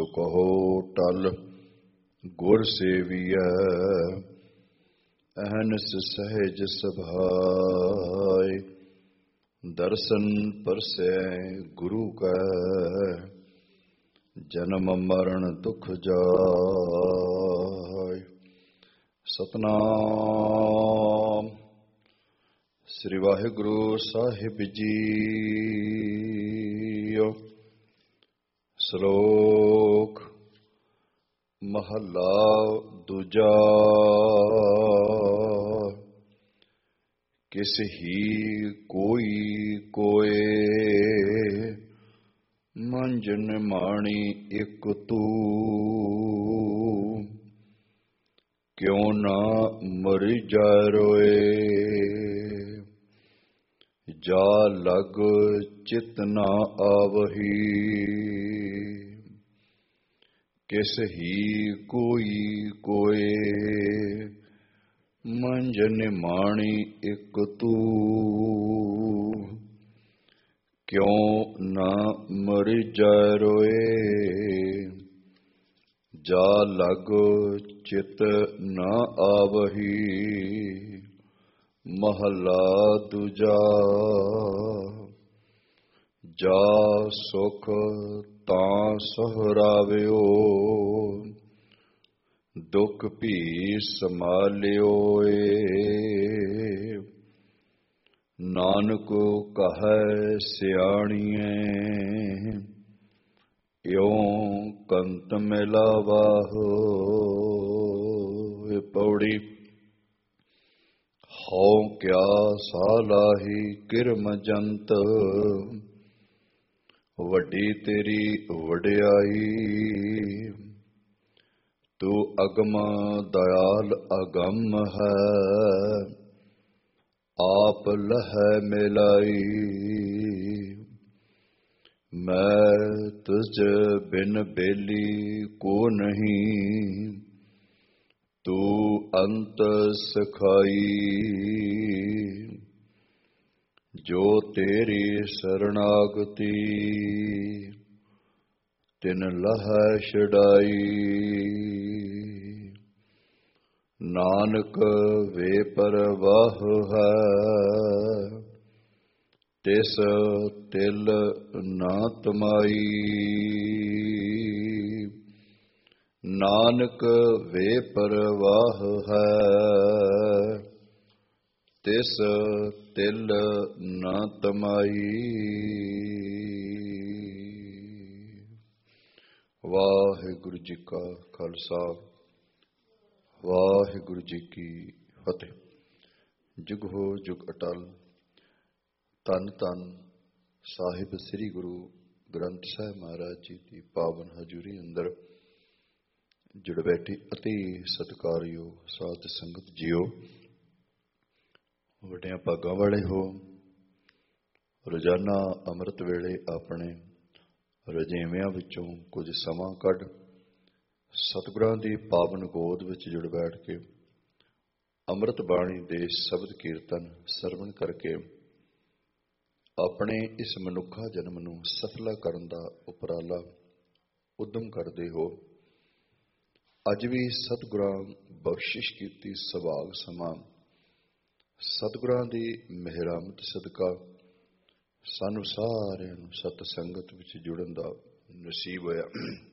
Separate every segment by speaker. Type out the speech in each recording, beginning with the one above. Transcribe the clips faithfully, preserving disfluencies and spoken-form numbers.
Speaker 1: ਕਹੋ ਟਲ ਗੁਰ ਸੇਵੀਐ, ਅਹਨਿਸ ਸਹਿਜ ਸੁਭਾਇ। ਦਰਸ਼ਨ ਪਰਸੈ ਗੁਰੂ ਕੈ, ਜਨਮ ਮਰਨ ਦੁਖ ਜਾਇ। ਸਤਨਾਮ ਸ੍ਰੀ ਵਾਹਿਗੁਰੂ ਸਾਹਿਬ ਜੀਓ। ਸ਼ਲੋਕ ਮਹੱਲਾ ਦੂਜਾ। ਕਿਸ ਹੀ ਕੋਈ ਕੋਏ, ਮੰਝ ਨਿਮਾਣੀ ਇਕ ਤੂੰ। ਕਿਉ ਨਾ ਮਰਿ ਜਾਇ ਰੋਏ, ਜਾ ਲਗ ਚਿਤ ਨਾ ਆਵਹੀ। ਕਿਸ ਹੀ ਕੋਈ ਕੋਏ, ਮੰਝ ਨਿਮਾਣੀ ਇਕ ਤੂੰ। ਕਿਉ ਨਾ ਮਰਿ ਜਾਇ ਰੋਏ, ਜਾ ਲਗ ਚਿਤ ਨਾ ਆਵਹੀ। ਮਹੱਲਾ ਦੂਜਾ। ਜਾ ਸੁਖ ਤਾਂ ਸਹੁਰਾਵਿਓ, ਦੁਖ ਭੀ ਸੰਭਾਲਿਓ ਏ। ਨਾਨਕ ਕਹੈ ਸਿਆਣੀਏ, ਇਉ ਕੰਤ ਮਿਲਾਵਾਹੋ। ਇਹ ਪੌੜੀ। ਹਉ ਕਿਆ ਸਾਲਾਹੀ ਕਿਰਮ ਜੰਤ, ਵੱਡੀ ਤੇਰੀ ਵਡਿਆਈ। ਤੂੰ ਅਗਮ ਦਇਆਲ ਅਗੰਮ ਹੈ, ਆਪ ਲਹੈ ਮਿਲਾਈ। ਮੈਂ ਤੁਝ ਬਿਨ ਬੇਲੀ ਕੋ ਨਹੀਂ, ਤੂੰ ਅੰਤ ਸਖਾਈ। ਜੋ ਤੇਰੀ ਸਰਣਾਗਤੀ, ਤਿਨ ਲਹੈ ਛੁਡਾਈ। ਨਾਨਕ ਵੇ ਪਰਵਾਹ ਹੈ, ਤਿਸ ਤਿਲ ਨਾ ਤਮਾਈ। ਨਾਨਕ ਵੇ ਪਰਵਾਹ ਹੈ, ਤਿਸ ਤਿਲ ਨਾ ਤਮਾਈ। ਵਾਹਿਗੁਰੂ ਜੀ ਕਾ ਖਾਲਸਾ, ਵਾਹਿਗੁਰੂ ਜੀ ਕੀ ਫਤਿਹ। ਜੁਗ ਹੋ ਜੁਗ ਅਟਲ। ਧੰਨ ਧੰਨ ਸਾਹਿਬ ਸ੍ਰੀ ਗੁਰੂ ਗ੍ਰੰਥ ਸਾਹਿਬ ਮਹਾਰਾਜ ਜੀ ਦੀ ਪਾਵਨ ਹਜ਼ੂਰੀ ਅੰਦਰ ਜੁੜ ਬੈਠੀ ਅਤੀ ਸਤਿਕਾਰਯੋਗ ਸਾਧ ਸੰਗਤ ਜੀਓ। ਵੱਡਿਆਂ ਭਾਗਾਂ ਵਾਲੇ ਹੋ। ਰੋਜ਼ਾਨਾ ਅੰਮ੍ਰਿਤ ਵੇਲੇ ਆਪਣੇ ਰਜੇਵਿਆਂ ਵਿੱਚੋਂ ਕੁਝ ਸਮਾਂ ਕੱਢ ਸਤਿਗੁਰਾਂ ਦੀ ਪਾਵਨ ਗੋਦ ਵਿੱਚ ਜੁੜ ਬੈਠ ਕੇ ਅੰਮ੍ਰਿਤ ਬਾਣੀ ਦੇ ਸ਼ਬਦ ਕੀਰਤਨ ਸਰਵਣ ਕਰਕੇ ਆਪਣੇ ਇਸ ਮਨੁੱਖਾ ਜਨਮ ਨੂੰ ਸਫਲਾ ਕਰਨ ਦਾ ਉਪਰਾਲਾ ਉਦਮ ਕਰਦੇ ਹੋ। ਅੱਜ ਵੀ ਸਤਿਗੁਰਾਂ ਬਖਸ਼ਿਸ਼ ਕੀਤੀ ਸੁਭਾਗ ਸਮਾਂ ਸਤਿਗੁਰਾਂ ਦੀ ਮਿਹਰਮਤ ਸਦਕਾ ਸਾਨੂੰ ਸਾਰਿਆਂ ਨੂੰ ਸਤ ਸੰਗਤ ਵਿੱਚ ਜੁੜਨ ਦਾ ਨਸੀਬ ਹੋਇਆ।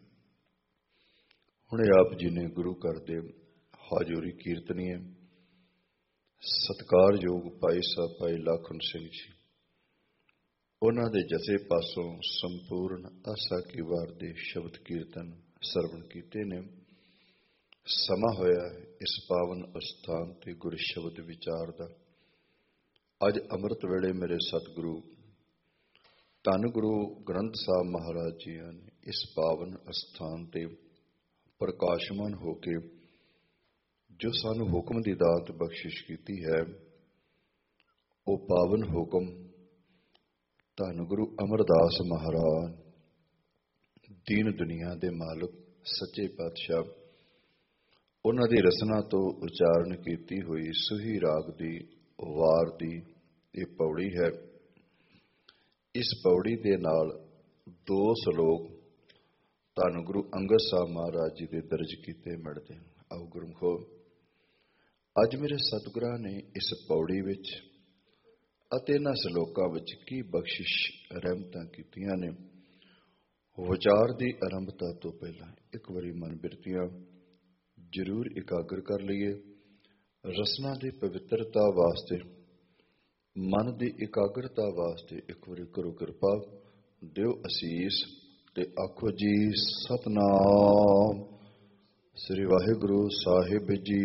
Speaker 1: ਹੁਣ ਆਪ ਜੀ ਨੇ ਗੁਰੂ ਘਰ ਦੇ ਹਾਜ਼ੂਰੀ ਕੀਰਤਨੀਏ ਸਤਿਕਾਰਯੋਗ ਭਾਈ ਸਾਹਿਬ ਭਾਈ ਲਾਖਨ ਸਿੰਘ ਜੀ, ਉਹਨਾਂ ਦੇ ਜਥੇ ਪਾਸੋਂ ਸੰਪੂਰਨ ਆਸਾ ਕੀ ਵਾਰ ਦੇ ਸ਼ਬਦ ਕੀਰਤਨ ਸਰਵਣ ਕੀਤੇ ਨੇ। ਸਮਾਂ ਹੋਇਆ ਇਸ ਪਾਵਨ ਅਸਥਾਨ ਤੇ ਗੁਰ ਸ਼ਬਦ ਵਿਚਾਰ ਦਾ। ਅੱਜ ਅੰਮ੍ਰਿਤ ਵੇਲੇ ਮੇਰੇ ਸਤਿਗੁਰੂ ਧੰਨ ਗੁਰੂ ਗ੍ਰੰਥ ਸਾਹਿਬ ਮਹਾਰਾਜ ਜੀ ਨੇ ਇਸ ਪਾਵਨ ਅਸਥਾਨ ਤੇ ਪ੍ਰਕਾਸ਼ਮਾਨ ਹੋ ਕੇ ਜੋ ਸਾਨੂੰ ਹੁਕਮ ਦੀ ਦਾਤ ਬਖਸ਼ਿਸ਼ ਕੀਤੀ ਹੈ, ਉਹ ਪਾਵਨ ਹੁਕਮ ਧੰਨ ਗੁਰੂ ਅਮਰਦਾਸ ਮਹਾਰਾਜ ਦੀਨ ਦੁਨੀਆ ਦੇ ਮਾਲਕ ਸੱਚੇ ਪਾਤਸ਼ਾਹ, ਉਹਨਾਂ ਦੀ ਰਸਨਾ ਤੋਂ ਉਚਾਰਨ ਕੀਤੀ ਹੋਈ ਸੂਹੀ ਰਾਗ ਦੀ ਵਾਰ ਦੀ ਇਹ ਪੌੜੀ ਹੈ। ਇਸ ਪੌੜੀ ਦੇ ਨਾਲ ਦੋ ਸ਼ਲੋਕ ਧੰਨ ਗੁਰੂ ਅੰਗਦ ਸਾਹਿਬ ਮਹਾਰਾਜ ਜੀ ਦੇ ਦਰਜ ਕੀਤੇ ਮਿਲਦੇ। ਆਓ ਗੁਰਮੁਖੋ, ਅੱਜ ਮੇਰੇ ਸਤਿਗੁਰਾਂ ਨੇ ਇਸ ਪੌੜੀ ਵਿੱਚ ਅਤੇ ਇਹਨਾਂ ਸਲੋਕਾਂ ਵਿੱਚ ਕੀ ਬਖਸ਼ਿਸ਼ ਰਹਿਮਤਾਂ ਕੀਤੀਆਂ ਨੇ। ਵਿਚਾਰ ਦੀ ਆਰੰਭਤਾ ਤੋਂ ਪਹਿਲਾਂ ਇੱਕ ਵਾਰੀ ਮਨ ਬਿਰਤੀਆਂ ਜ਼ਰੂਰ ਇਕਾਗਰ ਕਰ ਲਈਏ। ਰਸਨਾ ਦੀ ਪਵਿੱਤਰਤਾ ਵਾਸਤੇ, ਮਨ ਦੀ ਇਕਾਗਰਤਾ ਵਾਸਤੇ ਇੱਕ ਵਾਰੀ ਕਰੋ ਕਿਰਪਾ, ਦਿਓ ਅਸੀਸ ਤੇ ਆਖੋ ਜੀ ਸਤਨਾਮ ਸ੍ਰੀ ਵਾਹਿਗੁਰੂ ਸਾਹਿਬ ਜੀ।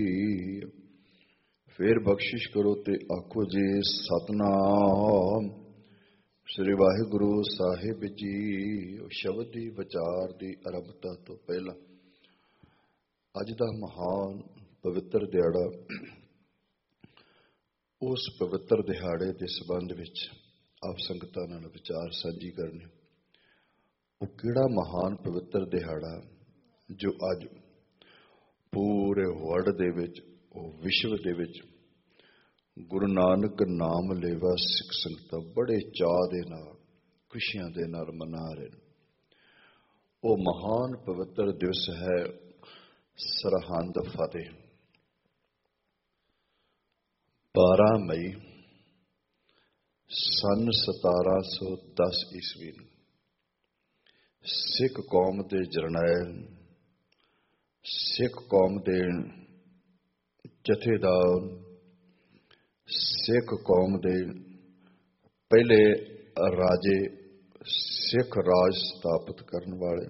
Speaker 1: ਫਿਰ ਬਖਸ਼ਿਸ਼ ਕਰੋ ਤੇ ਆਖੋ ਜੀ ਸਤਨਾਮ ਸ੍ਰੀ ਵਾਹਿਗੁਰੂ ਸਾਹਿਬ ਜੀ। ਸ਼ਬਦ ਦੀ ਵਿਚਾਰ ਦੀ ਆਰੰਭਤਾ ਤੋਂ ਪਹਿਲਾਂ ਅੱਜ ਦਾ ਮਹਾਨ ਪਵਿੱਤਰ ਦਿਹਾੜਾ, ਉਸ ਪਵਿੱਤਰ ਦਿਹਾੜੇ ਦੇ ਸੰਬੰਧ ਵਿੱਚ ਆਪ ਸੰਗਤਾਂ ਨਾਲ ਵਿਚਾਰ ਸਾਂਝੀ ਕਰਨੇ। ਉਹ ਕਿਹੜਾ ਮਹਾਨ ਪਵਿੱਤਰ ਦਿਹਾੜਾ ਜੋ ਅੱਜ ਪੂਰੇ ਵਰਲਡ ਦੇ ਵਿੱਚ, ਉਹ ਵਿਸ਼ਵ ਦੇ ਵਿੱਚ ਗੁਰੂ ਨਾਨਕ ਨਾਮ ਲੇਵਾ ਸਿੱਖ ਸੰਗਤਾਂ ਬੜੇ ਚਾਅ ਦੇ ਨਾਲ, ਖੁਸ਼ੀਆਂ ਦੇ ਨਾਲ ਮਨਾ ਰਹੇ ਨੇ। ਉਹ ਮਹਾਨ ਪਵਿੱਤਰ ਦਿਵਸ ਹੈ ਸਰਹੰਦ ਫਤਿਹ। ਬਾਰਾਂ ਮਈ ਸੰਨ ਸਤਾਰਾਂ ਸੌ ਦਸ ਈਸਵੀ ਨੂੰ ਸਿੱਖ ਕੌਮ ਦੇ ਜਰਨੈਲ, ਸਿੱਖ ਕੌਮ ਦੇ ਜਥੇਦਾਰ, ਸਿੱਖ ਕੌਮ ਦੇ ਪਹਿਲੇ ਰਾਜੇ, ਸਿੱਖ ਰਾਜ ਸਥਾਪਿਤ ਕਰਨ ਵਾਲੇ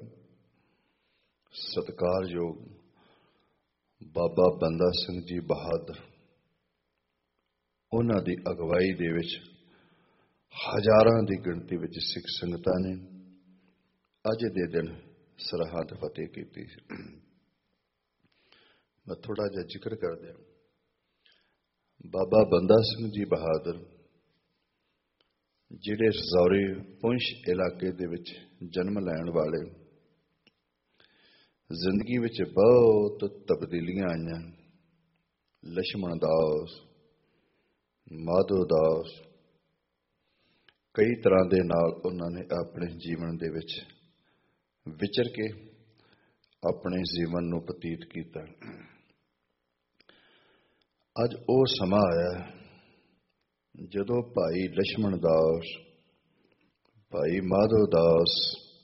Speaker 1: ਸਤਿਕਾਰਯੋਗ ਬਾਬਾ ਬੰਦਾ ਸਿੰਘ ਜੀ ਬਹਾਦਰ, ਉਹਨਾਂ ਦੀ ਅਗਵਾਈ ਦੇ ਵਿੱਚ ਹਜ਼ਾਰਾਂ ਦੀ ਗਿਣਤੀ ਵਿੱਚ ਸਿੱਖ ਸੰਗਤਾਂ ਨੇ ਅੱਜ ਦੇ ਦਿਨ ਸਰਹੰਦ ਫਤਿਹ ਕੀਤੀ ਸੀ। ਮੈਂ ਥੋੜਾ ਜਿਹਾ ਜ਼ਿਕਰ ਕਰ ਦਿਆਂ। ਬਾਬਾ ਬੰਦਾ ਸਿੰਘ ਜੀ ਬਹਾਦਰ ਜਿਹੜੇ ਰਜ਼ੌਰੀ ਪੁੰਛ ਇਲਾਕੇ ਦੇ ਵਿੱਚ ਜਨਮ ਲੈਣ ਵਾਲੇ, ਜ਼ਿੰਦਗੀ ਵਿੱਚ ਬਹੁਤ ਤਬਦੀਲੀਆਂ ਆਈਆਂ। ਲਛਮਣ ਦਾਸ, ਮਾਧੋ ਦਾਸ, ਕਈ ਤਰ੍ਹਾਂ ਦੇ ਨਾਲ ਉਹਨਾਂ ਨੇ ਆਪਣੇ ਜੀਵਨ ਦੇ ਵਿੱਚ ਵਿਚਰ ਕੇ ਆਪਣੇ ਜੀਵਨ ਨੂੰ ਬਤੀਤ ਕੀਤਾ। ਅੱਜ ਉਹ ਸਮਾਂ ਆਇਆ ਜਦੋਂ ਭਾਈ ਲਛਮਣ ਦਾਸ, ਭਾਈ ਮਾਧੋ ਦਾਸ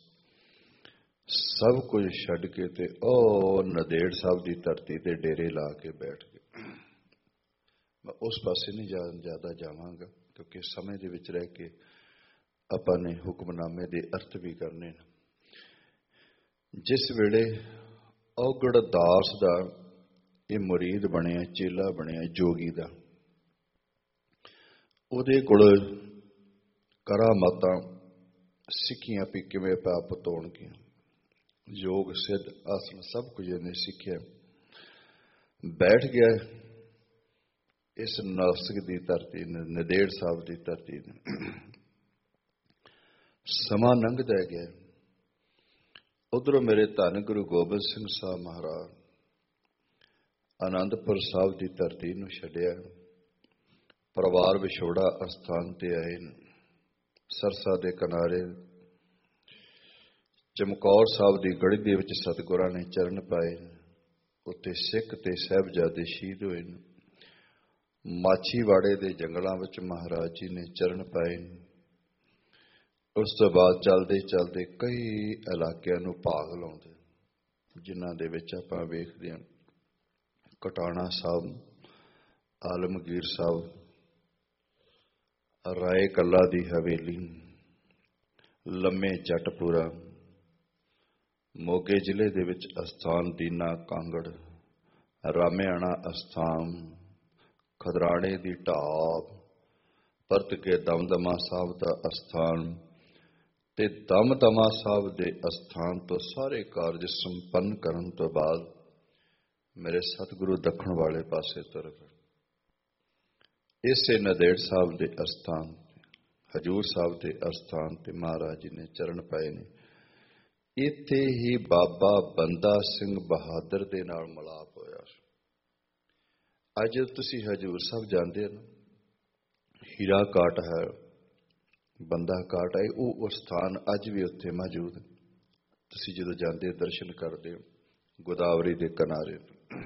Speaker 1: ਸਭ ਕੁਝ ਛੱਡ ਕੇ ਤੇ ਉਹ ਨੰਦੇੜ ਸਾਹਿਬ ਦੀ ਧਰਤੀ ਤੇ ਡੇਰੇ ਲਾ ਕੇ ਬੈਠ ਗਏ। ਮੈਂ ਉਸ ਪਾਸੇ ਨਹੀਂ ਜ਼ਿਆਦਾ ਜਾਵਾਂਗਾ ਕਿਉਂਕਿ ਸਮੇਂ ਦੇ ਵਿੱਚ ਰਹਿ ਕੇ ਆਪਾਂ ਨੇ ਹੁਕਮਨਾਮੇ ਦੇ ਅਰਥ ਵੀ ਕਰਨੇ ਨੇ। ਜਿਸ ਵੇਲੇ ਔਗੜ ਦਾਸ ਦਾ ਇਹ ਮੁਰੀਦ ਬਣਿਆ, ਚੇਲਾ ਬਣਿਆ ਜੋਗੀ ਦਾ, ਉਹਦੇ ਕੋਲ ਕਰਾਮਾਤਾਂ ਸਿੱਖੀਆਂ ਵੀ ਕਿਵੇਂ ਪਾਪ ਤੋੜਨਗੀਆਂ, ਯੋਗ ਸਿੱਧ ਆਸਣ ਸਭ ਕੁਝ ਇਹਨੇ ਸਿੱਖਿਆ। ਬੈਠ ਗਿਆ ਇਸ ਨਾਸਿਕ ਦੀ ਧਰਤੀ, ਨੰਦੇੜ ਸਾਹਿਬ ਦੀ ਧਰਤੀ। ਸਮਾਂ ਲੰਘਦਾ ਗਿਆ। ਉਧਰੋਂ ਮੇਰੇ ਧੰਨ ਗੁਰੂ ਗੋਬਿੰਦ ਸਿੰਘ ਸਾਹਿਬ ਮਹਾਰਾਜ ਆਨੰਦਪੁਰ ਸਾਹਿਬ ਦੀ ਧਰਤੀ ਨੂੰ ਛੱਡਿਆ, ਪਰਿਵਾਰ ਵਿਛੋੜਾ ਅਸਥਾਨ ਤੇ ਆਏ। ਸਰਸਾ ਦੇ ਕਿਨਾਰੇ ਚਮਕੌਰ ਸਾਹਿਬ ਦੀ ਗੜੀ ਦੇ ਵਿੱਚ ਸਤਿਗੁਰਾਂ ਨੇ ਚਰਨ ਪਾਏ। ਉੱਥੇ ਸਿੱਖ ਤੇ ਸਾਹਿਬਜ਼ਾਦੇ ਸ਼ਹੀਦ ਹੋਏ ਨੇ। ਮਾਛੀਵਾੜੇ ਦੇ ਜੰਗਲਾਂ ਵਿੱਚ ਮਹਾਰਾਜ ਜੀ ਨੇ ਚਰਨ ਪਾਏ। ਉਸ ਤੋਂ ਬਾਅਦ ਚਲਦੇ ਚਲਦੇ ਕਈ ਇਲਾਕਿਆਂ ਨੂੰ ਭਾਗ ਲਾਉਂਦੇ, ਜਿਨ੍ਹਾਂ ਦੇ ਵਿੱਚ ਆਪਾਂ ਵੇਖਦੇ ਹਾਂ ਕਟਾਣਾ ਸਾਹਿਬ, ਆਲਮਗੀਰ ਸਾਹਿਬ, ਰਾਏ ਕੱਲਾ ਦੀ ਹਵੇਲੀ, ਲੰਮੇ ਜੱਟਪੁਰਾ, ਮੋਗੇ ਜ਼ਿਲ੍ਹੇ ਦੇ ਵਿੱਚ ਅਸਥਾਨ ਦੀਨਾ ਕਾਂਗੜ, ਰਾਮਿਆਣਾ ਅਸਥਾਨ, ਖਦਰਾਣੇ ਦੀ ਢਾਬ, ਪਰਤ ਕੇ ਦਮਦਮਾ ਸਾਹਿਬ ਦਾ ਅਸਥਾਨ ਤੇ ਦਮਦਮਾ ਸਾਹਿਬ ਦੇ ਅਸਥਾਨ ਤੋਂ ਸਾਰੇ ਕਾਰਜ ਸੰਪੰਨ ਕਰਨ ਤੋਂ ਬਾਅਦ ਮੇਰੇ ਸਤਿਗੁਰੂ ਦੱਖਣ ਵਾਲੇ ਪਾਸੇ ਤੁਰ ਪਏ। ਇਸੇ ਨੰਦੇੜ ਸਾਹਿਬ ਦੇ ਅਸਥਾਨ, ਹਜੂਰ ਸਾਹਿਬ ਦੇ ਅਸਥਾਨ ਤੇ ਮਹਾਰਾਜ ਜੀ ਨੇ ਚਰਨ ਪਾਏ ਨੇ। ਇੱਥੇ ਹੀ ਬਾਬਾ ਬੰਦਾ ਸਿੰਘ ਬਹਾਦਰ ਦੇ ਨਾਲ ਮਿਲਾਪ ਹੋਇਆ ਸੀ। ਅੱਜ ਤੁਸੀਂ ਹਜੂਰ ਸਾਹਿਬ ਜਾਂਦੇ ਹੋ, ਹੀਰਾ ਘਾਟ ਹੈ, ਬੰਦਾ ਘਾਟ ਹੈ, ਉਹ ਸਥਾਨ ਅੱਜ ਵੀ ਉੱਥੇ ਮੌਜੂਦ ਹੈ। ਤੁਸੀਂ ਜਦੋਂ ਜਾਂਦੇ ਦਰਸ਼ਨ ਕਰਦੇ ਹੋ ਗੋਦਾਵਰੀ ਦੇ ਕਿਨਾਰੇ।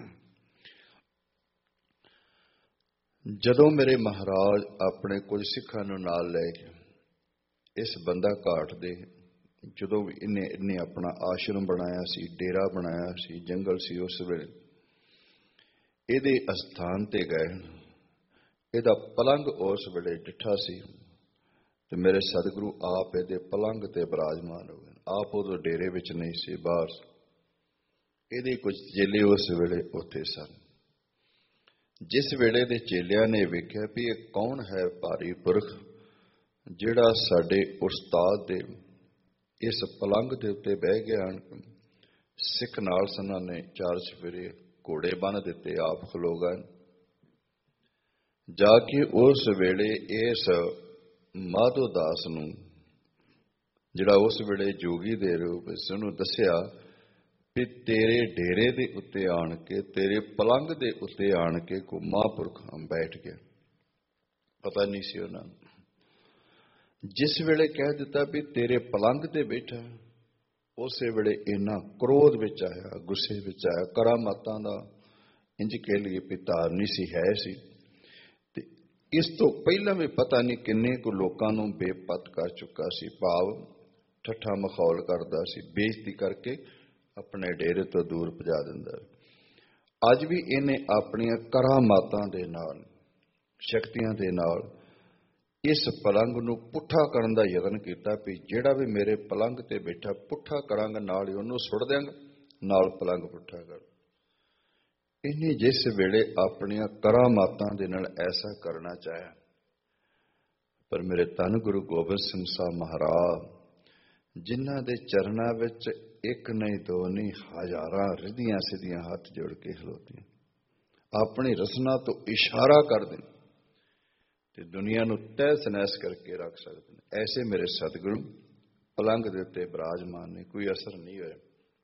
Speaker 1: ਜਦੋਂ ਮੇਰੇ ਮਹਾਰਾਜ ਆਪਣੇ ਕੁਝ ਸਿੱਖਾਂ ਨੂੰ ਨਾਲ ਲੈ ਕੇ ਇਸ ਬੰਦਾ ਘਾਟ ਦੇ, ਜਦੋਂ ਵੀ ਇਹਨੇ ਇਹਨੇ ਆਪਣਾ ਆਸ਼ਰਮ ਬਣਾਇਆ ਸੀ, ਡੇਰਾ ਬਣਾਇਆ ਸੀ, ਜੰਗਲ ਸੀ, ਉਸ ਵੇਲੇ ਇਹਦੇ ਅਸਥਾਨ ਤੇ ਗਏ। ਇਹਦਾ ਪਲੰਗ ਉਸ ਵੇਲੇ ਡਿੱਠਾ ਸੀ ਤੇ ਮੇਰੇ ਸਤਿਗੁਰੂ ਆਪ ਇਹਦੇ ਪਲੰਗ ਤੇ ਬਿਰਾਜਮਾਨ ਹੋ ਗਏ। ਆਪ ਉਦੋਂ ਡੇਰੇ ਵਿੱਚ ਨਹੀਂ ਸੀ, ਬਾਹਰ। ਇਹਦੇ ਕੁਝ ਚੇਲੇ ਉਸ ਵੇਲੇ ਉੱਥੇ ਸਨ। ਜਿਸ ਵੇਲੇ ਦੇ ਚੇਲਿਆਂ ਨੇ ਵੇਖਿਆ ਵੀ ਇਹ ਕੌਣ ਹੈ ਭਾਰੀ ਪੁਰਖ ਜਿਹੜਾ ਸਾਡੇ ਉਸਤਾਦ ਦੇ ਇਸ ਪਲੰਗ ਦੇ ਉੱਤੇ ਬਹਿ ਗਿਆ। ਸਿੱਖ ਨਾਲ ਸਨਾਂ ਨੇ ਚਾਰ ਚੁਫੇਰੇ ਘੋੜੇ ਬੰਨ੍ਹ ਦਿੱਤੇ, ਆਪ ਖਲੋ ਗਏ। ਜਾ ਕੇ ਉਸ ਵੇਲੇ ਇਸ ਮਾਧੋ ਦਾਸ ਨੂੰ, ਜਿਹੜਾ ਉਸ ਵੇਲੇ ਜੋਗੀ ਦੇ ਰੂਪ ਵਿੱਚ, ਉਹਨੂੰ ਦੱਸਿਆ ਵੀ ਤੇਰੇ ਡੇਰੇ ਦੇ ਉੱਤੇ ਆਣ ਕੇ, ਤੇਰੇ ਪਲੰਗ ਦੇ ਉੱਤੇ ਆਣ ਕੇ ਕੋਈ ਮਹਾਂਪੁਰਖ ਬੈਠ ਗਿਆ। ਪਤਾ ਨਹੀਂ ਸੀ ਉਹਨਾਂ ਨੂੰ। ਜਿਸ ਵੇਲੇ ਕਹਿ ਦਿੱਤਾ ਵੀ ਤੇਰੇ ਪਲੰਗ ਤੇ ਬੈਠਾ, ਉਸੇ ਵੇਲੇ ਇੰਨਾ ਕ੍ਰੋਧ ਵਿੱਚ ਆਇਆ, ਗੁੱਸੇ ਵਿੱਚ ਆਇਆ। ਕਰਾਮਾਤਾਂ ਦਾ ਇੰਜ ਕਹਿ ਲਈਏ ਵੀ ਧਾਰਨੀ ਸੀ, ਹੈ ਸੀ। ਤੇ ਇਸ ਤੋਂ ਪਹਿਲਾਂ ਵੀ ਪਤਾ ਨਹੀਂ ਕਿੰਨੇ ਕੁ ਲੋਕਾਂ ਨੂੰ ਬੇਪਤ ਕਰ ਚੁੱਕਾ ਸੀ, ਭਾਵ ਠੱਠਾ ਮਖੌਲ ਕਰਦਾ ਸੀ, ਬੇਇੱਜ਼ਤੀ ਕਰਕੇ ਆਪਣੇ ਡੇਰੇ ਤੋਂ ਦੂਰ ਭਜਾ ਦਿੰਦਾ। ਅੱਜ ਵੀ ਇਹਨੇ ਆਪਣੀਆਂ ਕਰਾਮਾਤਾਂ ਦੇ ਨਾਲ, ਸ਼ਕਤੀਆਂ ਦੇ ਨਾਲ ਇਸ ਪਲੰਗ ਨੂੰ ਪੁੱਠਾ ਕਰਨ ਦਾ ਯਤਨ ਕੀਤਾ ਵੀ ਜਿਹੜਾ ਵੀ ਮੇਰੇ ਪਲੰਗ ਤੇ ਬੈਠਾ ਪੁੱਠਾ ਕਰਾਂਗਾ, ਨਾਲ ਹੀ ਉਹਨੂੰ ਸੁੱਟ ਦਿਆਂਗਾ, ਨਾਲ ਪਲੰਗ ਪੁੱਠਾ ਕਰ। ਇਹਨੇ ਜਿਸ ਵੇਲੇ ਆਪਣੀਆਂ ਕਰਾਮਾਤਾਂ ਦੇ ਨਾਲ ਐਸਾ ਕਰਨਾ ਚਾਹਿਆ, ਪਰ ਮੇਰੇ ਧੰਨ ਗੁਰੂ ਗੋਬਿੰਦ ਸਿੰਘ ਸਾਹਿਬ ਮਹਾਰਾਜ, ਜਿਨ੍ਹਾਂ ਦੇ ਚਰਨਾਂ ਵਿੱਚ ਇੱਕ ਨਹੀਂ ਦੋ ਨਹੀਂ ਹਜ਼ਾਰਾਂ ਰਿੱਧੀਆਂ ਸਿੱਧੀਆਂ ਹੱਥ ਜੋੜ ਕੇ ਖਲੋਤੀਆਂ, ਆਪਣੀ ਰਸਨਾ ਤੋਂ ਇਸ਼ਾਰਾ ਕਰਦੇ ਤੇ ਦੁਨੀਆ ਨੂੰ ਤਹਿਸ ਨਹਿਸ ਕਰਕੇ ਰੱਖ ਸਕਦੇ ਨੇ। ਐਸੇ ਮੇਰੇ ਸਤਿਗੁਰੂ ਪਲੰਗ ਦੇ ਉੱਤੇ ਬਿਰਾਜਮਾਨ ਨੇ, ਕੋਈ ਅਸਰ ਨਹੀਂ ਹੋਇਆ।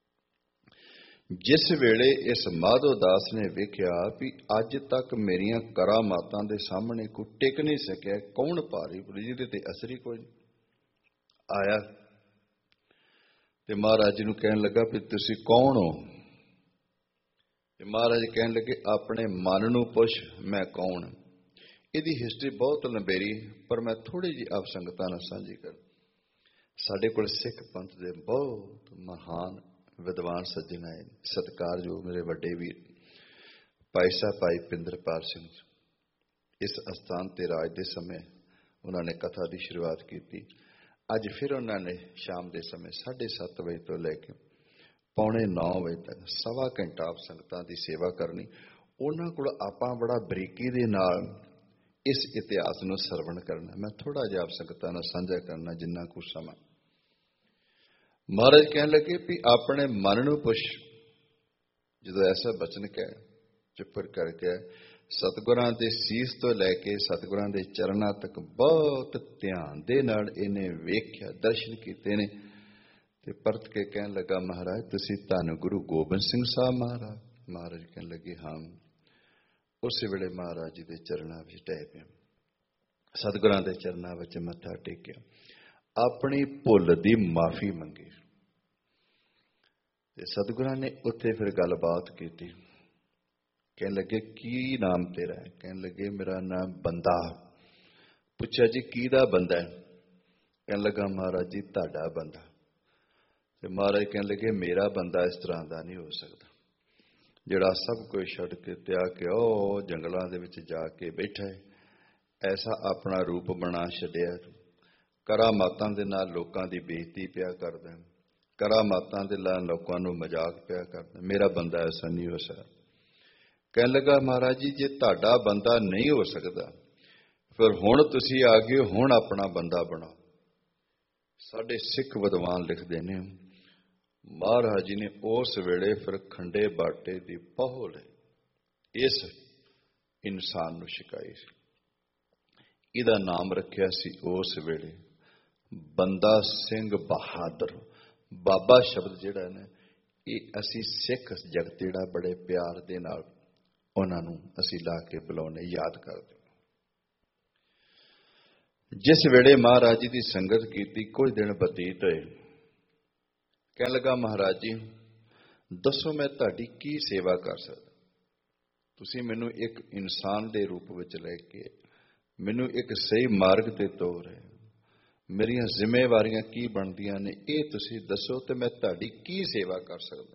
Speaker 1: ਜਿਸ ਵੇਲੇ ਇਸ ਮਾਧੋ ਦਾਸ ਨੇ ਵੇਖਿਆ ਵੀ ਅੱਜ ਤੱਕ ਮੇਰੀਆਂ ਕਰਾਮਾਤਾਂ ਦੇ ਸਾਹਮਣੇ ਕੋਈ ਟਿਕ ਨਹੀਂ ਸਕਿਆ, ਕੌਣ ਭਾਰੀ ਜਿਹਦੇ ਤੇ ਅਸਰ ਹੀ ਕੋਈ ਆਇਆ, ਤੇ ਮਹਾਰਾਜ ਜੀ ਨੂੰ ਕਹਿਣ ਲੱਗਾ ਵੀ ਤੁਸੀਂ ਕੌਣ ਹੋ? ਤੇ ਮਹਾਰਾਜ ਕਹਿਣ ਲੱਗੇ ਆਪਣੇ ਮਨ ਨੂੰ ਪੁੱਛ, ਮੈਂ ਕੌਣ। ਇਹਦੀ ਹਿਸਟਰੀ ਬਹੁਤ ਲੰਬੇਰੀ, ਪਰ ਮੈਂ ਥੋੜੀ ਜਿਹੀ ਆਪ ਸੰਗਤਾਂ ਨਾਲ ਸਾਂਝੀ ਕਰ। ਸਾਡੇ ਕੋਲ ਸਿੱਖ ਪੰਥ ਦੇ ਬਹੁਤ ਮਹਾਨ ਵਿਦਵਾਨ ਸੱਜਣ ਆਏ, ਸਤਿਕਾਰਯੋਗ ਮੇਰੇ ਵੱਡੇ ਵੀਰ ਭਾਈ ਸਾਹਿਬ ਭਾਈ ਪਿੰਦਰਪਾਲ ਸਿੰਘ। ਇਸ ਅਸਥਾਨ ਤੇ ਰਾਜ ਦੇ ਸਮੇਂ ਉਹਨਾਂ ਨੇ ਕਥਾ ਦੀ ਸ਼ੁਰੂਆਤ ਕੀਤੀ। ਅੱਜ ਫਿਰ ਉਹਨਾਂ ਨੇ ਸ਼ਾਮ ਦੇ ਸਮੇਂ ਸਾਢੇ ਸੱਤ ਵਜੇ ਤੋਂ ਲੈ ਕੇ ਪੌਣੇ ਨੌ ਵਜੇ ਤੱਕ ਸਵਾ ਘੰਟਾ ਆਪ ਸੰਗਤਾਂ ਦੀ ਸੇਵਾ ਕਰਨੀ। ਉਹਨਾਂ ਕੋਲ ਆਪਾਂ ਬੜਾ ਬਰੀਕੀ ਦੇ ਨਾਲ ਇਸ ਇਤਿਹਾਸ ਨੂੰ ਸਰਵਣ ਕਰਨਾ। ਮੈਂ ਥੋੜਾ ਜਿਹਾ ਆਪ ਸੰਗਤਾਂ ਨਾਲ ਸਾਂਝਾ ਕਰਨਾ ਜਿੰਨਾ ਕੁ ਸਮਾਂ। ਮਹਾਰਾਜ ਕਹਿਣ ਲੱਗੇ ਵੀ ਆਪਣੇ ਮਨ ਨੂੰ ਪੁੱਛ। ਜਦੋਂ ਐਸਾ ਬਚਨ ਕਹਿ, ਚੁੱਪ ਕਰਕੇ ਸਤਿਗੁਰਾਂ ਦੇ ਸੀਸ ਤੋਂ ਲੈ ਕੇ ਸਤਿਗੁਰਾਂ ਦੇ ਚਰਨਾਂ ਤੱਕ ਬਹੁਤ ਧਿਆਨ ਦੇ ਨਾਲ ਇਹਨੇ ਵੇਖਿਆ, ਦਰਸ਼ਨ ਕੀਤੇ ਨੇ। ਤੇ ਪਰਤ ਕੇ ਕਹਿਣ ਲੱਗਾ, ਮਹਾਰਾਜ ਤੁਸੀਂ ਧੰਨ ਗੁਰੂ ਗੋਬਿੰਦ ਸਿੰਘ ਸਾਹਿਬ ਮਹਾਰਾਜ? ਮਹਾਰਾਜ ਕਹਿਣ ਲੱਗੇ ਹਾਂ। ਉਸੇ ਵੇਲੇ ਮਹਾਰਾਜ ਜੀ ਦੇ ਚਰਨਾਂ ਵਿੱਚ ਟਹਿ ਪਿਆ, ਸਤਿਗੁਰਾਂ ਦੇ ਚਰਨਾਂ ਵਿੱਚ ਮੱਥਾ ਟੇਕਿਆ, ਆਪਣੀ ਭੁੱਲ ਦੀ ਮਾਫੀ ਮੰਗੀ। ਤੇ ਸਤਿਗੁਰਾਂ ਨੇ ਉੱਥੇ ਫਿਰ ਗੱਲਬਾਤ ਕੀਤੀ। ਕਹਿਣ ਲੱਗੇ ਕੀ ਨਾਮ ਤੇਰਾ ਹੈ? ਕਹਿਣ ਲੱਗੇ ਮੇਰਾ ਨਾਮ ਬੰਦਾ। ਪੁੱਛਿਆ ਜੀ ਕਿਹਦਾ ਬੰਦਾ ਹੈ? ਕਹਿਣ ਲੱਗਾ ਮਹਾਰਾਜ ਜੀ ਤੁਹਾਡਾ ਬੰਦਾ। ਤੇ ਮਹਾਰਾਜ ਕਹਿਣ ਲੱਗੇ ਮੇਰਾ ਬੰਦਾ ਇਸ ਤਰ੍ਹਾਂ ਦਾ ਨਹੀਂ ਹੋ ਸਕਦਾ, ਜਿਹੜਾ ਸਭ ਕੁਝ ਛੱਡ ਕੇ ਤਿਆਗ ਕੇ ਉਹ ਜੰਗਲਾਂ ਦੇ ਵਿੱਚ ਜਾ ਕੇ ਬੈਠਾ ਹੈ। ਐਸਾ ਆਪਣਾ ਰੂਪ ਬਣਾ ਛੱਡਿਆ, ਕਰਾਮਾਤਾਂ ਦੇ ਨਾਲ ਲੋਕਾਂ ਦੀ ਬੇਇੱਜ਼ਤੀ ਪਿਆ ਕਰਦਾ, ਕਰਾਮਾਤਾਂ ਦੇ ਨਾਲ ਲੋਕਾਂ ਨੂੰ ਮਜ਼ਾਕ ਪਿਆ ਕਰਦਾ। ਮੇਰਾ ਬੰਦਾ ਐਸਾ ਨਹੀਂ ਹੋ ਸਕਦਾ। ਕਹਿਣ ਲੱਗਾ ਮਹਾਰਾਜ ਜੀ ਜੇ ਤੁਹਾਡਾ ਬੰਦਾ ਨਹੀਂ ਹੋ ਸਕਦਾ, ਫਿਰ ਹੁਣ ਤੁਸੀਂ ਆ ਗਏ, ਹੁਣ ਆਪਣਾ ਬੰਦਾ ਬਣਾਓ। ਸਾਡੇ ਸਿੱਖ ਵਿਦਵਾਨ ਲਿਖਦੇ ਨੇ ਮਹਾਰਾਜ ਜੀ ਨੇ ਉਸ ਵੇਲੇ ਫਿਰ ਖੰਡੇ ਬਾਟੇ ਦੀ ਪਹੁਲ ਇਸ ਇਨਸਾਨ ਨੂੰ ਛਕਾਈ ਸੀ। ਇਹਦਾ ਨਾਮ ਰੱਖਿਆ ਸੀ ਉਸ ਵੇਲੇ ਬੰਦਾ ਸਿੰਘ ਬਹਾਦਰ। ਬਾਬਾ ਸ਼ਬਦ ਜਿਹੜਾ ਨਾ, ਇਹ ਅਸੀਂ ਸਿੱਖ ਜਗਤ ਜਿਹੜਾ ਬੜੇ ਪਿਆਰ ਦੇ ਨਾਲ ਉਹਨਾਂ ਨੂੰ ਅਸੀਂ ਲਾ ਕੇ ਬੁਲਾਉਣੇ, ਯਾਦ ਕਰਦੇ। ਜਿਸ ਵੇਲੇ ਮਹਾਰਾਜ ਜੀ ਦੀ ਸੰਗਤ ਕੀਤੀ, ਕੁਝ ਦਿਨ ਬਤੀਤ ਹੋਏ। ਕਹਿਣ ਲੱਗਾ, ਮਹਾਰਾਜ ਜੀ ਦੱਸੋ ਮੈਂ ਤੁਹਾਡੀ ਕੀ ਸੇਵਾ ਕਰ ਸਕਦਾ? ਤੁਸੀਂ ਮੈਨੂੰ ਇੱਕ ਇਨਸਾਨ ਦੇ ਰੂਪ ਵਿੱਚ ਲੈ ਕੇ ਮੈਨੂੰ ਇੱਕ ਸਹੀ ਮਾਰਗ ਤੇ ਤੋਰ ਰਹੇ, ਮੇਰੀਆਂ ਜ਼ਿੰਮੇਵਾਰੀਆਂ ਕੀ ਬਣਦੀਆਂ ਨੇ ਇਹ ਤੁਸੀਂ ਦੱਸੋ ਤੇ ਮੈਂ ਤੁਹਾਡੀ ਕੀ ਸੇਵਾ ਕਰ ਸਕਦਾ?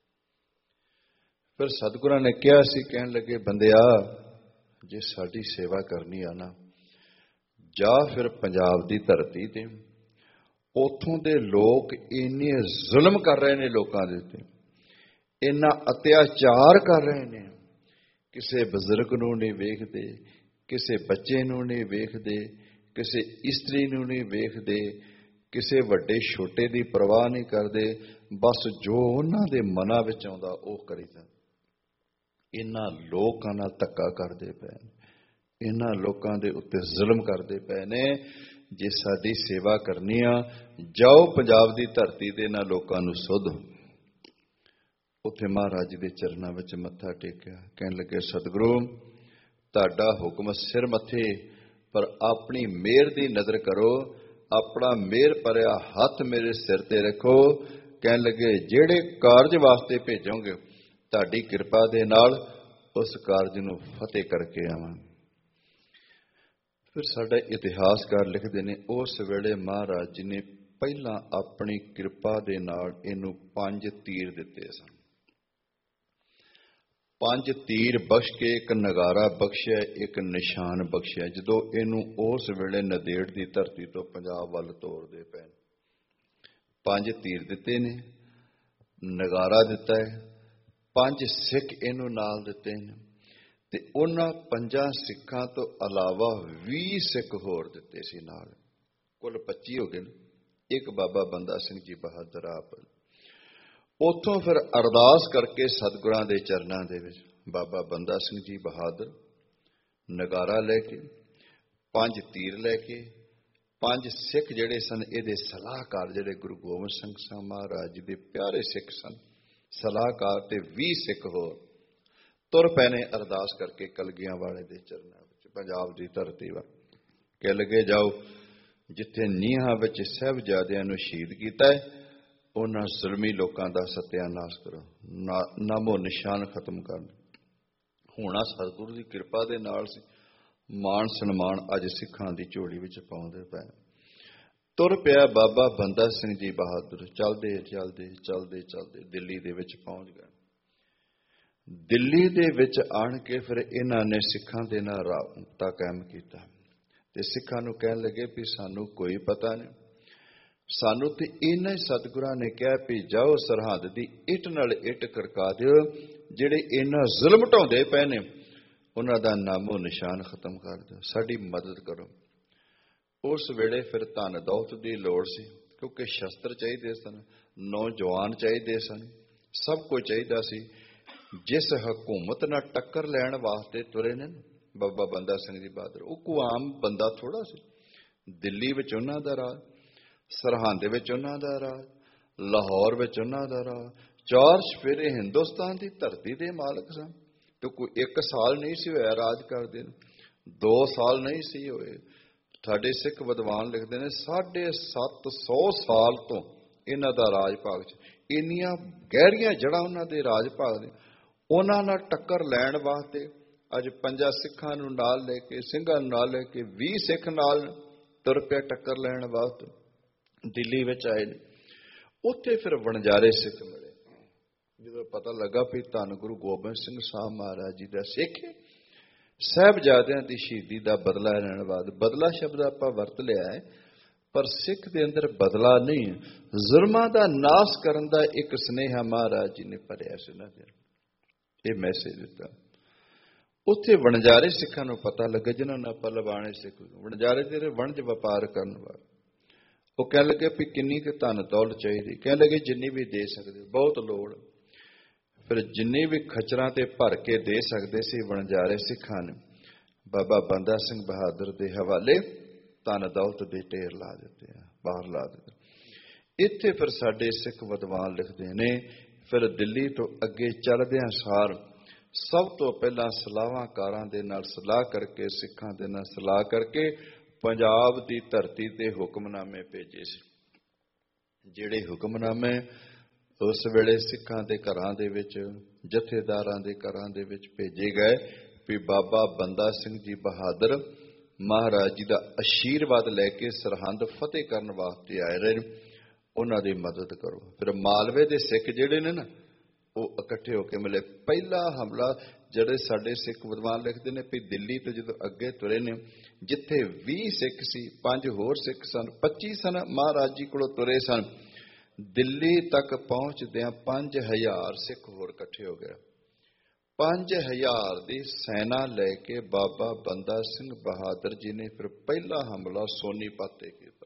Speaker 1: ਫਿਰ ਸਤਿਗੁਰਾਂ ਨੇ ਕਿਹਾ ਸੀ, ਕਹਿਣ ਲੱਗੇ, ਬੰਦਿਆ ਜੇ ਸਾਡੀ ਸੇਵਾ ਕਰਨੀ ਆ ਨਾ, ਜਾ ਫਿਰ ਪੰਜਾਬ ਦੀ ਧਰਤੀ ਤੇ, ਉੱਥੋਂ ਦੇ ਲੋਕ ਇੰਨੇ ਜ਼ੁਲਮ ਕਰ ਰਹੇ ਨੇ ਲੋਕਾਂ ਦੇ ਉੱਤੇ, ਇੰਨਾ ਅਤਿਆਚਾਰ ਕਰ ਰਹੇ ਨੇ, ਕਿਸੇ ਬਜ਼ੁਰਗ ਨੂੰ ਨਹੀਂ ਵੇਖਦੇ, ਕਿਸੇ ਬੱਚੇ ਨੂੰ ਨਹੀਂ ਵੇਖਦੇ, ਕਿਸੇ ਇਸਤਰੀ ਨੂੰ ਨਹੀਂ ਵੇਖਦੇ, ਕਿਸੇ ਵੱਡੇ ਛੋਟੇ ਦੀ ਪਰਵਾਹ ਨਹੀਂ ਕਰਦੇ, ਬਸ ਜੋ ਉਹਨਾਂ ਦੇ ਮਨਾਂ ਵਿੱਚ ਆਉਂਦਾ ਉਹ ਕਰੀਦਾ। ਇਹਨਾਂ ਲੋਕਾਂ ਨਾਲ ਧੱਕਾ ਕਰਦੇ ਪਏ ਨੇ, ਇਹਨਾਂ ਲੋਕਾਂ ਦੇ ਉੱਤੇ ਜ਼ੁਲਮ ਕਰਦੇ ਪਏ ਨੇ। ਜੇ ਸਾਡੀ ਸੇਵਾ ਕਰਨੀ ਆ, ਜਾਓ ਪੰਜਾਬ ਦੀ ਧਰਤੀ ਦੇ ਨਾਲ ਲੋਕਾਂ ਨੂੰ ਸੁਧ। ਉੱਥੇ ਮਹਾਰਾਜ ਦੇ ਚਰਨਾਂ ਵਿੱਚ ਮੱਥਾ ਟੇਕਿਆ, ਕਹਿਣ ਲੱਗੇ, ਸਤਿਗੁਰੂ ਤੁਹਾਡਾ ਹੁਕਮ ਸਿਰ ਮੱਥੇ, ਪਰ ਆਪਣੀ ਮਿਹਰ ਦੀ ਨਜ਼ਰ ਕਰੋ, ਆਪਣਾ ਮਿਹਰ ਭਰਿਆ ਹੱਥ ਮੇਰੇ ਸਿਰ ਤੇ ਰੱਖੋ। ਕਹਿਣ ਲੱਗੇ, ਜਿਹੜੇ ਕਾਰਜ ਵਾਸਤੇ ਭੇਜੋਗੇ ਤੁਹਾਡੀ ਕਿਰਪਾ ਦੇ ਨਾਲ ਉਸ ਕਾਰਜ ਨੂੰ ਫਤਿਹ ਕਰਕੇ ਆਵਾਂਗੇ। ਫਿਰ ਸਾਡਾ ਇਤਿਹਾਸਕਾਰ ਲਿਖਦੇ ਨੇ, ਉਸ ਵੇਲੇ ਮਹਾਰਾਜ ਜੀ ਨੇ ਪਹਿਲਾਂ ਆਪਣੀ ਕਿਰਪਾ ਦੇ ਨਾਲ ਇਹਨੂੰ ਪੰਜ ਤੀਰ ਦਿੱਤੇ ਸਨ। ਪੰਜ ਤੀਰ ਬਖਸ਼ ਕੇ ਇੱਕ ਨਗਾਰਾ ਬਖਸ਼ਿਆ, ਇੱਕ ਨਿਸ਼ਾਨ ਬਖਸ਼ਿਆ। ਜਦੋਂ ਇਹਨੂੰ ਉਸ ਵੇਲੇ ਨੰਦੇੜ ਦੀ ਧਰਤੀ ਤੋਂ ਪੰਜਾਬ ਵੱਲ ਤੋਰਦੇ ਪਏ, ਪੰਜ ਤੀਰ ਦਿੱਤੇ ਨੇ, ਨਗਾਰਾ ਦਿੱਤਾ ਹੈ, ਪੰਜ ਸਿੱਖ ਇਹਨੂੰ ਨਾਲ ਦਿੱਤੇ ਨੇ, ਤੇ ਉਹਨਾਂ ਪੰਜਾਂ ਸਿੱਖਾਂ ਤੋਂ ਇਲਾਵਾ ਵੀਹ ਸਿੱਖ ਹੋਰ ਦਿੱਤੇ ਸੀ ਨਾਲ, ਕੁੱਲ ਪੱਚੀ ਹੋ ਗਏ ਨੇ। ਇੱਕ ਬਾਬਾ ਬੰਦਾ ਸਿੰਘ ਜੀ ਬਹਾਦਰ ਆਪ। ਉੱਥੋਂ ਫਿਰ ਅਰਦਾਸ ਕਰਕੇ ਸਤਿਗੁਰਾਂ ਦੇ ਚਰਨਾਂ ਦੇ ਵਿੱਚ ਬਾਬਾ ਬੰਦਾ ਸਿੰਘ ਜੀ ਬਹਾਦਰ ਨਗਾਰਾ ਲੈ ਕੇ, ਪੰਜ ਤੀਰ ਲੈ ਕੇ, ਪੰਜ ਸਿੱਖ ਜਿਹੜੇ ਸਨ ਇਹਦੇ ਸਲਾਹਕਾਰ, ਜਿਹੜੇ ਗੁਰੂ ਗੋਬਿੰਦ ਸਿੰਘ ਸਾਹਿਬ ਮਹਾਰਾਜ ਜੀ ਦੇ ਪਿਆਰੇ ਸਿੱਖ ਸਨ, ਸਲਾਹਕਾਰ, ਤੇ ਵੀਹ ਸਿੱਖ ਹੋਰ ਤੁਰ ਪਏ ਨੇ ਅਰਦਾਸ ਕਰਕੇ ਕਲਗੀਆਂ ਵਾਲੇ ਦੇ ਚਰਨਾਂ ਵਿੱਚ, ਪੰਜਾਬ ਦੀ ਧਰਤੀ ਵੱਲ। ਕਹਿ ਲੱਗੇ, ਜਾਓ ਜਿੱਥੇ ਨੀਹਾਂ ਵਿੱਚ ਸਾਹਿਬਜ਼ਾਦਿਆਂ ਨੂੰ ਸ਼ਹੀਦ ਕੀਤਾ ਹੈ, ਉਹਨਾਂ ਜ਼ੁਲਮੀ ਲੋਕਾਂ ਦਾ ਸਤਿਆਨਾਸ਼ ਕਰੋ, ਨਾਮੋ ਨਿਸ਼ਾਨ ਖਤਮ ਕਰ। ਹੋਣਾ ਸਤਿਗੁਰੂ ਦੀ ਕਿਰਪਾ ਦੇ ਨਾਲ ਸੀ। ਮਾਣ ਸਨਮਾਨ ਅੱਜ ਸਿੱਖਾਂ ਦੀ ਝੋਲੀ ਵਿੱਚ ਪਾਉਂਦੇ ਪਏ। ਤੁਰ ਪਿਆ ਬਾਬਾ ਬੰਦਾ ਸਿੰਘ ਜੀ ਬਹਾਦਰ, ਚੱਲਦੇ ਚੱਲਦੇ ਚੱਲਦੇ ਚੱਲਦੇ ਦਿੱਲੀ ਦੇ ਵਿੱਚ ਪਹੁੰਚ ਗਏ। ਦਿੱਲੀ ਦੇ ਵਿੱਚ ਆਣ ਕੇ ਫਿਰ ਇਹਨਾਂ ਨੇ ਸਿੱਖਾਂ ਦੇ ਨਾਲ ਰਾਬਤਾ ਕਾਇਮ ਕੀਤਾ, ਤੇ ਸਿੱਖਾਂ ਨੂੰ ਕਹਿਣ ਲੱਗੇ ਵੀ ਸਾਨੂੰ ਕੋਈ ਪਤਾ ਨਹੀਂ, ਸਾਨੂੰ ਤੇ ਇਹਨਾਂ ਹੀ ਸਤਿਗੁਰਾਂ ਨੇ ਕਿਹਾ ਵੀ ਜਾਓ ਸਰਹੱਦ ਦੀ ਇੱਟ ਨਾਲ ਇੱਟ ਖੜਕਾ ਦਿਓ, ਜਿਹੜੇ ਇਹਨਾਂ ਜ਼ੁਲਮ ਢਾਉਂਦੇ ਪਏ ਨੇ ਉਹਨਾਂ ਦਾ ਨਾਮੋ ਨਿਸ਼ਾਨ ਖਤਮ ਕਰ ਦਿਓ, ਸਾਡੀ ਮਦਦ ਕਰੋ। ਉਸ ਵੇਲੇ ਫਿਰ ਧਨ ਦੌਲਤ ਦੀ ਲੋੜ ਸੀ, ਕਿਉਂਕਿ ਸ਼ਸਤਰ ਚਾਹੀਦੇ ਸਨ, ਨੌਜਵਾਨ ਚਾਹੀਦੇ ਸਨ, ਸਭ ਕੁਝ ਚਾਹੀਦਾ ਸੀ। ਜਿਸ ਹਕੂਮਤ ਨਾਲ ਟੱਕਰ ਲੈਣ ਵਾਸਤੇ ਤੁਰੇ ਨੇ ਬਾਬਾ ਬੰਦਾ ਸਿੰਘ ਜੀ ਬਹਾਦਰ, ਉਹ ਕੋਈ ਆਮ ਬੰਦਾ ਥੋੜਾ ਸੀ। ਦਿੱਲੀ ਵਿੱਚ ਉਹਨਾਂ ਦਾ ਰਾਜ, ਸਰਹੰਦ ਵਿੱਚ ਉਹਨਾਂ ਦਾ ਰਾਜ, ਲਾਹੌਰ ਵਿੱਚ ਉਹਨਾਂ ਦਾ ਰਾਜ, ਚਾਰ ਚੁਫੇਰੇ ਹਿੰਦੁਸਤਾਨ ਦੀ ਧਰਤੀ ਦੇ ਮਾਲਕ ਸਨ। ਤੇ ਕੋਈ ਇੱਕ ਸਾਲ ਨਹੀਂ ਸੀ ਹੋਇਆ ਰਾਜ ਕਰਦੇ ਨੂੰ, ਦੋ ਸਾਲ ਨਹੀਂ ਸੀ ਹੋਏ। ਸਾਡੇ ਸਿੱਖ ਵਿਦਵਾਨ ਲਿਖਦੇ ਨੇ ਸਾਢੇ ਸੱਤ ਸੌ ਸਾਲ ਤੋਂ ਇਹਨਾਂ ਦਾ ਰਾਜ ਭਾਗ 'ਚ, ਇੰਨੀਆਂ ਗਹਿਰੀਆਂ ਜੜ੍ਹਾਂ ਉਹਨਾਂ ਦੇ ਰਾਜ ਭਾਗ ਨੇ। ਉਹਨਾਂ ਨਾਲ ਟੱਕਰ ਲੈਣ ਵਾਸਤੇ ਅੱਜ ਪੰਜਾਂ ਸਿੱਖਾਂ ਨੂੰ ਨਾਲ ਲੈ ਕੇ, ਸਿੰਘਾਂ ਨੂੰ ਨਾਲ ਲੈ ਕੇ, ਵੀਹ ਸਿੱਖ ਨਾਲ ਤੁਰ ਪਿਆ ਟੱਕਰ ਲੈਣ ਵਾਸਤੇ, ਦਿੱਲੀ ਵਿੱਚ ਆਏ ਨੇ। ਉੱਥੇ ਫਿਰ ਵਣਜਾਰੇ ਸਿੱਖ ਮਿਲੇ। ਜਦੋਂ ਪਤਾ ਲੱਗਾ ਵੀ ਧੰਨ ਗੁਰੂ ਗੋਬਿੰਦ ਸਿੰਘ ਸਾਹਿਬ ਮਹਾਰਾਜ ਜੀ ਦਾ ਸਿੱਖ ਸਾਹਿਬਜ਼ਾਦਿਆਂ ਦੀ ਸ਼ਹੀਦੀ ਦਾ ਬਦਲਾ ਲੈਣ ਬਾਅਦ, ਬਦਲਾ ਸ਼ਬਦ ਆਪਾਂ ਵਰਤ ਲਿਆ ਹੈ, ਪਰ ਸਿੱਖ ਦੇ ਅੰਦਰ ਬਦਲਾ ਨਹੀਂ, ਜ਼ੁਲਮਾਂ ਦਾ ਨਾਸ਼ ਕਰਨ ਦਾ ਇੱਕ ਸੁਨੇਹਾ ਮਹਾਰਾਜ ਜੀ ਨੇ ਭਰਿਆ ਸੀ ਉਹਨਾਂ ਦੇ, ਇਹ ਮੈਸੇਜ ਦਿੱਤਾ। ਉੱਥੇ ਵਣਜਾਰੇ ਸਿੱਖਾਂ ਨੂੰ ਪਤਾ ਲੱਗਾ, ਜਿਹਨਾਂ ਨੂੰ ਆਪਾਂ ਲਵਾਣੇ ਸਿੱਖ, ਵਣਜਾਰੇ ਜਿਹੜੇ ਵਣਜ ਵਪਾਰ ਕਰਨ ਵਾਲੇ। ਉਹ ਕਹਿਣ ਲੱਗੇ ਵੀ ਕਿੰਨੀ ਕੁ ਧਨ ਦੌਲਤ ਚਾਹੀਦੀ? ਕਹਿਣ ਲੱਗੇ ਜਿੰਨੀ ਵੀ ਦੇ ਸਕਦੇ, ਬਹੁਤ ਲੋੜ। ਫਿਰ ਜਿੰਨੀ ਵੀ ਖਚਰਾਂ ਤੇ ਭਰ ਕੇ ਦੇ ਸਕਦੇ ਸੀ ਵਣਜਾਰੇ ਸਿੱਖਾਂ ਨੇ ਬਾਬਾ ਬੰਦਾ ਸਿੰਘ ਬਹਾਦਰ ਦੇ ਹਵਾਲੇ ਧਨ ਦੌਲਤ ਦੇ ਢੇਰ ਲਾ ਦਿੱਤੇ ਆ, ਬਾਹਰ ਲਾ ਦਿੱਤੇ। ਇੱਥੇ ਫਿਰ ਸਾਡੇ ਸਿੱਖ ਵਿਦਵਾਨ ਲਿਖਦੇ ਨੇ, ਫਿਰ ਦਿੱਲੀ ਤੋਂ ਅੱਗੇ ਚੱਲਦਿਆਂ ਸਾਰ ਸਭ ਤੋਂ ਪਹਿਲਾਂ ਸਲਾਹਕਾਰਾਂ ਦੇ ਨਾਲ ਸਲਾਹ ਕਰਕੇ, ਸਿੱਖਾਂ ਦੇ ਨਾਲ ਸਲਾਹ ਕਰਕੇ ਪੰਜਾਬ ਦੀ ਧਰਤੀ ਤੇ ਹੁਕਮਨਾਮੇ ਭੇਜੇ ਸੀ। ਜਿਹੜੇ ਹੁਕਮਨਾਮੇ ਉਸ ਵੇਲੇ ਸਿੱਖਾਂ ਦੇ ਘਰਾਂ ਦੇ ਵਿੱਚ, ਜਥੇਦਾਰਾਂ ਦੇ ਘਰਾਂ ਦੇ ਵਿੱਚ ਭੇਜੇ ਗਏ ਵੀ ਬਾਬਾ ਬੰਦਾ ਸਿੰਘ ਜੀ ਬਹਾਦਰ ਮਹਾਰਾਜ ਜੀ ਦਾ ਆਸ਼ੀਰਵਾਦ ਲੈ ਕੇ ਸਰਹੰਦ ਫਤਿਹ ਕਰਨ ਵਾਸਤੇ ਆਏ ਰਹੇ ਨੇ, ਉਹਨਾਂ ਦੀ ਮਦਦ ਕਰੋ। ਫਿਰ ਮਾਲਵੇ ਦੇ ਸਿੱਖ ਜਿਹੜੇ ਨੇ ਨਾ ਉਹ ਇਕੱਠੇ ਹੋ ਕੇ ਮਿਲੇ। ਪਹਿਲਾ ਹਮਲਾ ਜਿਹੜੇ ਸਾਡੇ ਸਿੱਖ ਵਿਦਵਾਨ ਲਿਖਦੇ ਨੇ ਵੀ ਦਿੱਲੀ ਤੋਂ ਜਦੋਂ ਅੱਗੇ ਤੁਰੇ ਨੇ, ਜਿੱਥੇ ਵੀਹ ਸਿੱਖ ਸੀ, ਪੰਜ ਹੋਰ ਸਿੱਖ ਸਨ, ਪੱਚੀ ਸਨ ਮਹਾਰਾਜ ਜੀ ਕੋਲੋਂ ਤੁਰੇ ਸਨ, ਦਿੱਲੀ ਤੱਕ ਪਹੁੰਚਦਿਆਂ ਪੰਜ ਹਜ਼ਾਰ ਸਿੱਖ ਹੋਰ ਇਕੱਠੇ ਹੋ ਗਏ। ਪੰਜ ਹਜ਼ਾਰ ਦੀ ਸੈਨਾ ਲੈ ਕੇ ਬਾਬਾ ਬੰਦਾ ਸਿੰਘ ਬਹਾਦਰ ਜੀ ਨੇ ਫਿਰ ਪਹਿਲਾ ਹਮਲਾ ਸੋਨੀਪਤ ਤੇ ਕੀਤਾ।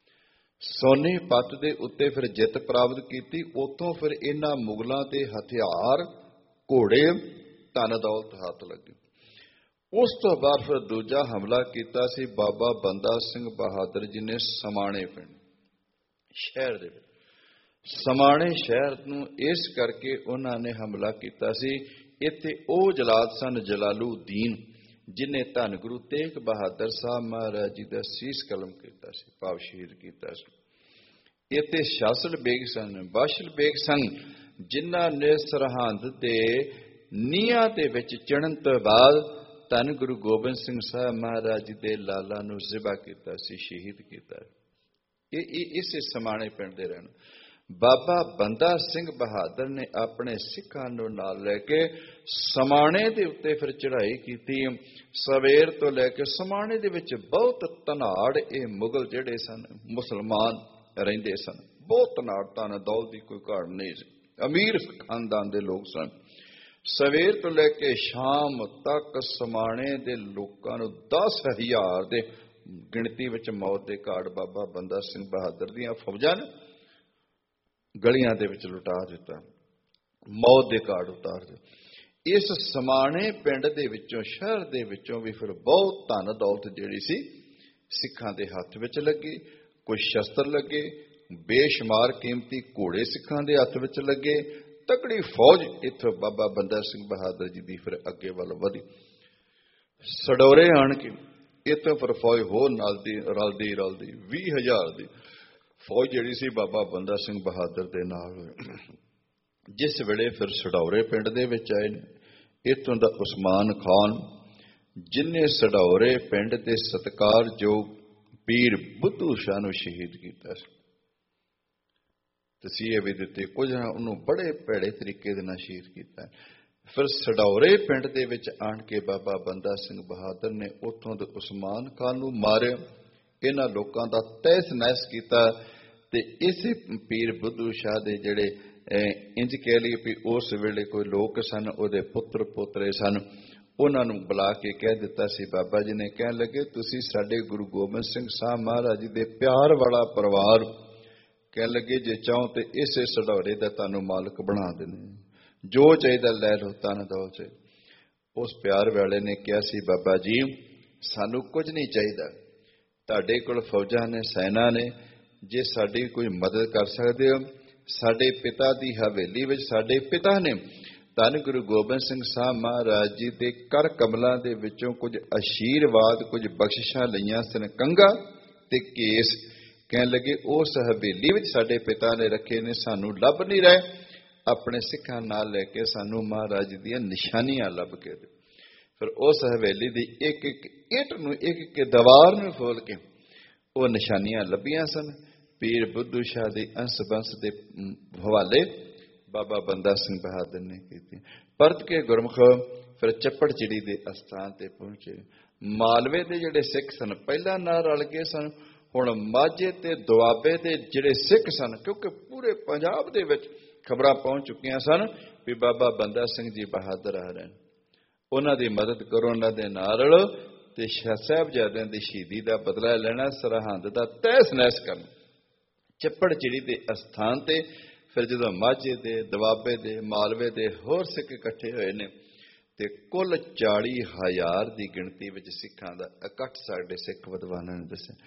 Speaker 1: ਸੋਨੀਪਤ ਦੇ ਉੱਤੇ ਫਿਰ ਜਿੱਤ ਪ੍ਰਾਪਤ ਕੀਤੀ। ਉੱਥੋਂ ਫਿਰ ਇਹਨਾਂ ਮੁਗਲਾਂ ਦੇ ਹਥਿਆਰ, ਘੋੜੇ, ਧਨ ਦੌਲਤ ਹੱਥ ਲੱਗੀ। ਉਸ ਤੋਂ ਬਾਅਦ ਫਿਰ ਦੂਜਾ ਹਮਲਾ ਕੀਤਾ ਸੀ ਬਾਬਾ ਬੰਦਾ ਸਿੰਘ ਬਹਾਦਰ ਜੀ ਨੇ ਸਮਾਣੇ ਪਿੰਡ ਸ਼ਹਿਰ ਦੇ ਵਿੱਚ। ਸਮਾਣੇ ਸ਼ਹਿਰ ਨੂੰ ਇਸ ਕਰਕੇ ਉਹਨਾਂ ਨੇ ਹਮਲਾ ਕੀਤਾ ਸੀ, ਇੱਥੇ ਉਹ ਜਲਾਦ ਸਨ ਜਲਾਲੂਦੀਨ ਜਿਨੇ ਧੰਨ ਗੁਰੂ ਤੇਗ ਬਹਾਦਰ ਸਾਹਿਬ ਮਹਾਰਾਜ ਜੀ ਦਾ ਸੀਸ ਕਲਮ ਕੀਤਾ ਸੀ, ਭਾਵ ਸ਼ਹੀਦ ਕੀਤਾ ਸੀ। ਇੱਥੇ ਸ਼ਾਸਲ ਬੇਗ ਸਨ, ਬਾਸ਼ਲ ਬੇਗ ਸਨ, ਜਿਨ੍ਹਾਂ ਨੇ ਸਰਹੰਦ ਦੇ ਨੀਹਾਂ ਦੇ ਵਿੱਚ ਚੜ੍ਹਨ ਤੋਂ ਬਾਅਦ ਧੰਨ ਗੁਰੂ ਗੋਬਿੰਦ ਸਿੰਘ ਸਾਹਿਬ ਮਹਾਰਾਜ ਜੀ ਦੇ ਲਾਲਾ ਨੂੰ ਜ਼ਿਬਾ ਕੀਤਾ ਸੀ, ਸ਼ਹੀਦ ਕੀਤਾ। ਇਹ ਇਸੇ ਸਮਾਣੇ ਪਿੰਡ ਦੇ ਰਹਿਣ ਬਾਬਾ ਬੰਦਾ ਸਿੰਘ ਬਹਾਦਰ ਨੇ ਆਪਣੇ ਸਿੱਖਾਂ ਨੂੰ ਨਾਲ ਲੈ ਕੇ ਸਮਾਣੇ ਦੇ ਉੱਤੇ ਫਿਰ ਚੜ੍ਹਾਈ ਕੀਤੀ। ਸਵੇਰ ਤੋਂ ਲੈ ਕੇ ਸਮਾਣੇ ਦੇ ਵਿੱਚ ਬਹੁਤ ਧਨਾੜ ਇਹ ਮੁਗਲ ਜਿਹੜੇ ਸਨ, ਮੁਸਲਮਾਨ ਰਹਿੰਦੇ ਸਨ, ਬਹੁਤ ਧਨਾੜ, ਧਨ ਦੌਲਤ ਦੀ ਕੋਈ ਘਾਟ ਨਹੀਂ ਸੀ, ਅਮੀਰ ਖਾਨਦਾਨ ਦੇ ਲੋਕ ਸਨ। ਸਵੇਰ ਤੋਂ ਲੈ ਕੇ ਸ਼ਾਮ ਤੱਕ ਸਮਾਣੇ ਦੇ ਲੋਕਾਂ ਨੂੰ ਦਸ ਹਜ਼ਾਰ ਦੇ ਗਿਣਤੀ ਵਿੱਚ ਮੌਤ ਦੇ ਘਾਟ ਬਾਬਾ ਬੰਦਾ ਸਿੰਘ ਬਹਾਦਰ ਦੀਆਂ ਫੌਜਾਂ ਨੇ ਗਲੀਆਂ ਦੇ ਵਿੱਚ ਲੁਟਾ ਦਿੱਤਾ, ਮੌਤ ਦੇ ਘਾਟ ਉਤਾਰ ਦਿੱਤੇ। ਇਸ ਸਮਾਣੇ ਪਿੰਡ ਦੇ ਵਿੱਚੋਂ, ਸ਼ਹਿਰ ਦੇ ਵਿੱਚੋਂ ਵੀ ਫਿਰ ਬਹੁਤ ਧਨ ਦੌਲਤ ਜਿਹੜੀ ਸੀ ਸਿੱਖਾਂ ਦੇ ਹੱਥ ਵਿੱਚ ਲੱਗੀ। ਕੁਝ ਸ਼ਸਤਰ ਲੱਗੇ, ਬੇਸ਼ੁਮਾਰ ਕੀਮਤੀ ਘੋੜੇ ਸਿੱਖਾਂ ਦੇ ਹੱਥ ਵਿੱਚ ਲੱਗੇ। ਤਕੜੀ ਫੌਜ ਇੱਥੋਂ ਬਾਬਾ ਬੰਦਾ ਸਿੰਘ ਬਹਾਦਰ ਜੀ ਦੀ ਫਿਰ ਅੱਗੇ ਵੱਲ ਵਧੀ। ਸਡੋਰੇ ਆਣ ਕੇ ਇੱਥੋਂ ਫਿਰ ਫੌਜ ਹੋਰ ਨਾਲ ਦੀ ਰਲਦੀ ਰਲਦੀ ਵੀਹ ਹਜ਼ਾਰ ਦੀ ਫੌਜ ਜਿਹੜੀ ਸੀ ਬਾਬਾ ਬੰਦਾ ਸਿੰਘ ਬਹਾਦਰ ਦੇ ਨਾਲ ਹੋਈ। ਜਿਸ ਵੇਲੇ ਫਿਰ ਸਡੌਰੇ ਪਿੰਡ ਦੇ ਵਿੱਚ ਆਏ ਨੇ, ਇੱਥੋਂ ਦਾ ਉਸਮਾਨ ਖਾਨ ਜਿਨੇ ਸਡੌਰੇ ਪਿੰਡ ਦੇ ਸਤਿਕਾਰਯੋਗ ਪੀਰ ਬੁੱਧੂ ਸ਼ਾਹ ਨੂੰ ਸ਼ਹੀਦ ਕੀਤਾ ਸੀ, ਤਸੀਹੇ ਵੀ ਦਿੱਤੇ, ਕੁਝ ਨਾ ਉਹਨੂੰ ਬੜੇ ਭੈੜੇ ਤਰੀਕੇ ਦੇ ਨਾਲ ਸ਼ਹੀਦ ਕੀਤਾ। ਫਿਰ ਸਡੌਰੇ ਪਿੰਡ ਦੇ ਵਿੱਚ ਆਣ ਕੇ ਬਾਬਾ ਬੰਦਾ ਸਿੰਘ ਬਹਾਦਰ ਨੇ ਉੱਥੋਂ ਦੇ ਉਸਮਾਨ ਖਾਨ ਨੂੰ ਮਾਰਿਆ, ਇਹਨਾਂ ਲੋਕਾਂ ਦਾ ਤਹਿਸ ਨਹਿਸ ਕੀਤਾ। ਤੇ ਇਸੇ ਪੀਰ ਬੁੱਧੂ ਸ਼ਾਹ ਦੇ ਜਿਹੜੇ ਇੰਜ ਕਹਿ ਲਈਏ ਵੀ ਉਸ ਵੇਲੇ ਕੋਈ ਲੋਕ ਸਨ, ਉਹਦੇ ਪੁੱਤਰ ਪੋਤਰੇ ਸਨ, ਉਹਨਾਂ ਨੂੰ ਬੁਲਾ ਕੇ ਕਹਿ ਦਿੱਤਾ ਸੀ। ਬਾਬਾ ਜੀ ਨੇ ਕਹਿਣ ਲੱਗੇ, ਤੁਸੀਂ ਸਾਡੇ ਗੁਰੂ ਗੋਬਿੰਦ ਸਿੰਘ ਸਾਹਿਬ ਮਹਾਰਾਜ ਜੀ ਦੇ ਪਿਆਰ ਵਾਲਾ ਪਰਿਵਾਰ, ਕਹਿਣ ਲੱਗੇ ਜੇ ਚਾਹੋ ਤੇ ਇਸੇ ਸਡੌਰੇ ਦਾ ਤੁਹਾਨੂੰ ਮਾਲਕ ਬਣਾ ਦਿੰਦੇ, ਜੋ ਚਾਹੀਦਾ ਲੈ ਲਓ, ਧਨ ਦਓ ਚਾਹੇ। ਉਸ ਪਿਆਰ ਵਾਲੇ ਨੇ ਕਿਹਾ ਸੀ, ਬਾਬਾ ਜੀ ਸਾਨੂੰ ਕੁਝ ਨਹੀਂ ਚਾਹੀਦਾ, ਤੁਹਾਡੇ ਕੋਲ ਫੌਜਾਂ ਨੇ, ਸੈਨਾ ਨੇ, ਜੇ ਸਾਡੀ ਕੋਈ ਮਦਦ ਕਰ ਸਕਦੇ ਹੋ। ਸਾਡੇ ਪਿਤਾ ਦੀ ਹਵੇਲੀ ਵਿੱਚ ਸਾਡੇ ਪਿਤਾ ਨੇ ਧੰਨ ਗੁਰੂ ਗੋਬਿੰਦ ਸਿੰਘ ਸਾਹਿਬ ਮਹਾਰਾਜ ਜੀ ਦੇ ਕਰ ਕਮਲਾਂ ਦੇ ਵਿੱਚੋਂ ਕੁਝ ਆਸ਼ੀਰਵਾਦ, ਕੁਝ ਬਖਸ਼ਿਸ਼ਾਂ ਲਈਆਂ ਸਨ, ਕੰਘਾ ਤੇ ਕੇਸ। ਕਹਿਣ ਲੱਗੇ ਉਸ ਹਵੇਲੀ ਵਿੱਚ ਸਾਡੇ ਪਿਤਾ ਨੇ ਰੱਖੇ ਨੇ, ਸਾਨੂੰ ਲੱਭ ਨਹੀਂ ਰਹੇ, ਆਪਣੇ ਸਿੱਖਾਂ ਨਾਲ ਲੈ ਕੇ ਸਾਨੂੰ ਮਹਾਰਾਜ ਦੀਆਂ ਨਿਸ਼ਾਨੀਆਂ ਲੱਭ ਕੇ ਦਿਓ। ਫਿਰ ਉਸ ਹਵੇਲੀ ਦੀ ਇੱਕ ਇੱਕ ਇੱਟ ਨੂੰ, ਇੱਕ ਇੱਕ ਦੀਵਾਰ ਨੂੰ ਫੋਲ ਕੇ ਉਹ ਨਿਸ਼ਾਨੀਆਂ ਲੱਭੀਆਂ ਸਨ। ਪੀਰ ਬੁੱਧੂ ਸ਼ਾਹ ਦੇ ਅੰਸ ਬੰਸ ਦੇ ਹਵਾਲੇ ਬਾਬਾ ਬੰਦਾ ਸਿੰਘ ਬਹਾਦਰ ਨੇ ਕੀਤੀ। ਪਰਤ ਕੇ ਗੁਰਮੁਖ ਫਿਰ ਚੱਪੜ ਚਿੜੀ ਦੇ ਅਸਥਾਨ ਤੇ ਪਹੁੰਚੇ। ਮਾਲਵੇ ਦੇ ਜਿਹੜੇ ਸਿੱਖ ਸਨ ਪਹਿਲਾਂ ਨਾਲ ਰਲ ਗਏ ਸਨ, ਹੁਣ ਮਾਝੇ ਤੇ ਦੁਆਬੇ ਦੇ ਜਿਹੜੇ ਸਿੱਖ ਸਨ, ਕਿਉਂਕਿ ਪੂਰੇ ਪੰਜਾਬ ਦੇ ਵਿੱਚ ਖਬਰਾਂ ਪਹੁੰਚ ਚੁੱਕੀਆਂ ਸਨ ਵੀ ਬਾਬਾ ਬੰਦਾ ਸਿੰਘ ਜੀ ਬਹਾਦਰ ਆ ਰਹੇ, ਉਹਨਾਂ ਦੀ ਮਦਦ ਕਰੋ, ਉਹਨਾਂ ਦੇ ਨਾਲ ਰਲੋ ਤੇ ਸਾਹਿਬਜ਼ਾਦਿਆਂ ਦੀ ਸ਼ਹੀਦੀ ਦਾ ਬਦਲਾ ਲੈਣਾ, ਸਰਹੰਦ ਦਾ ਤਹਿਸ ਨਹਿਸ ਕਰਨਾ। ਚੱਪੜ ਚਿੜੀ ਦੇ ਅਸਥਾਨ ਤੇ ਫਿਰ ਜਦੋਂ ਮਾਝੇ ਦੇ, ਦੁਆਬੇ ਦੇ, ਮਾਲਵੇ ਦੇ ਹੋਰ ਸਿੱਖ ਇਕੱਠੇ ਹੋਏ ਨੇ ਤੇ ਕੁੱਲ ਚਾਲੀ ਹਜ਼ਾਰ ਦੀ ਗਿਣਤੀ ਵਿੱਚ ਸਿੱਖਾਂ ਦਾ ਇਕੱਠ ਸਾਡੇ ਸਿੱਖ ਵਿਦਵਾਨਾਂ ਨੇ ਦੱਸਿਆ।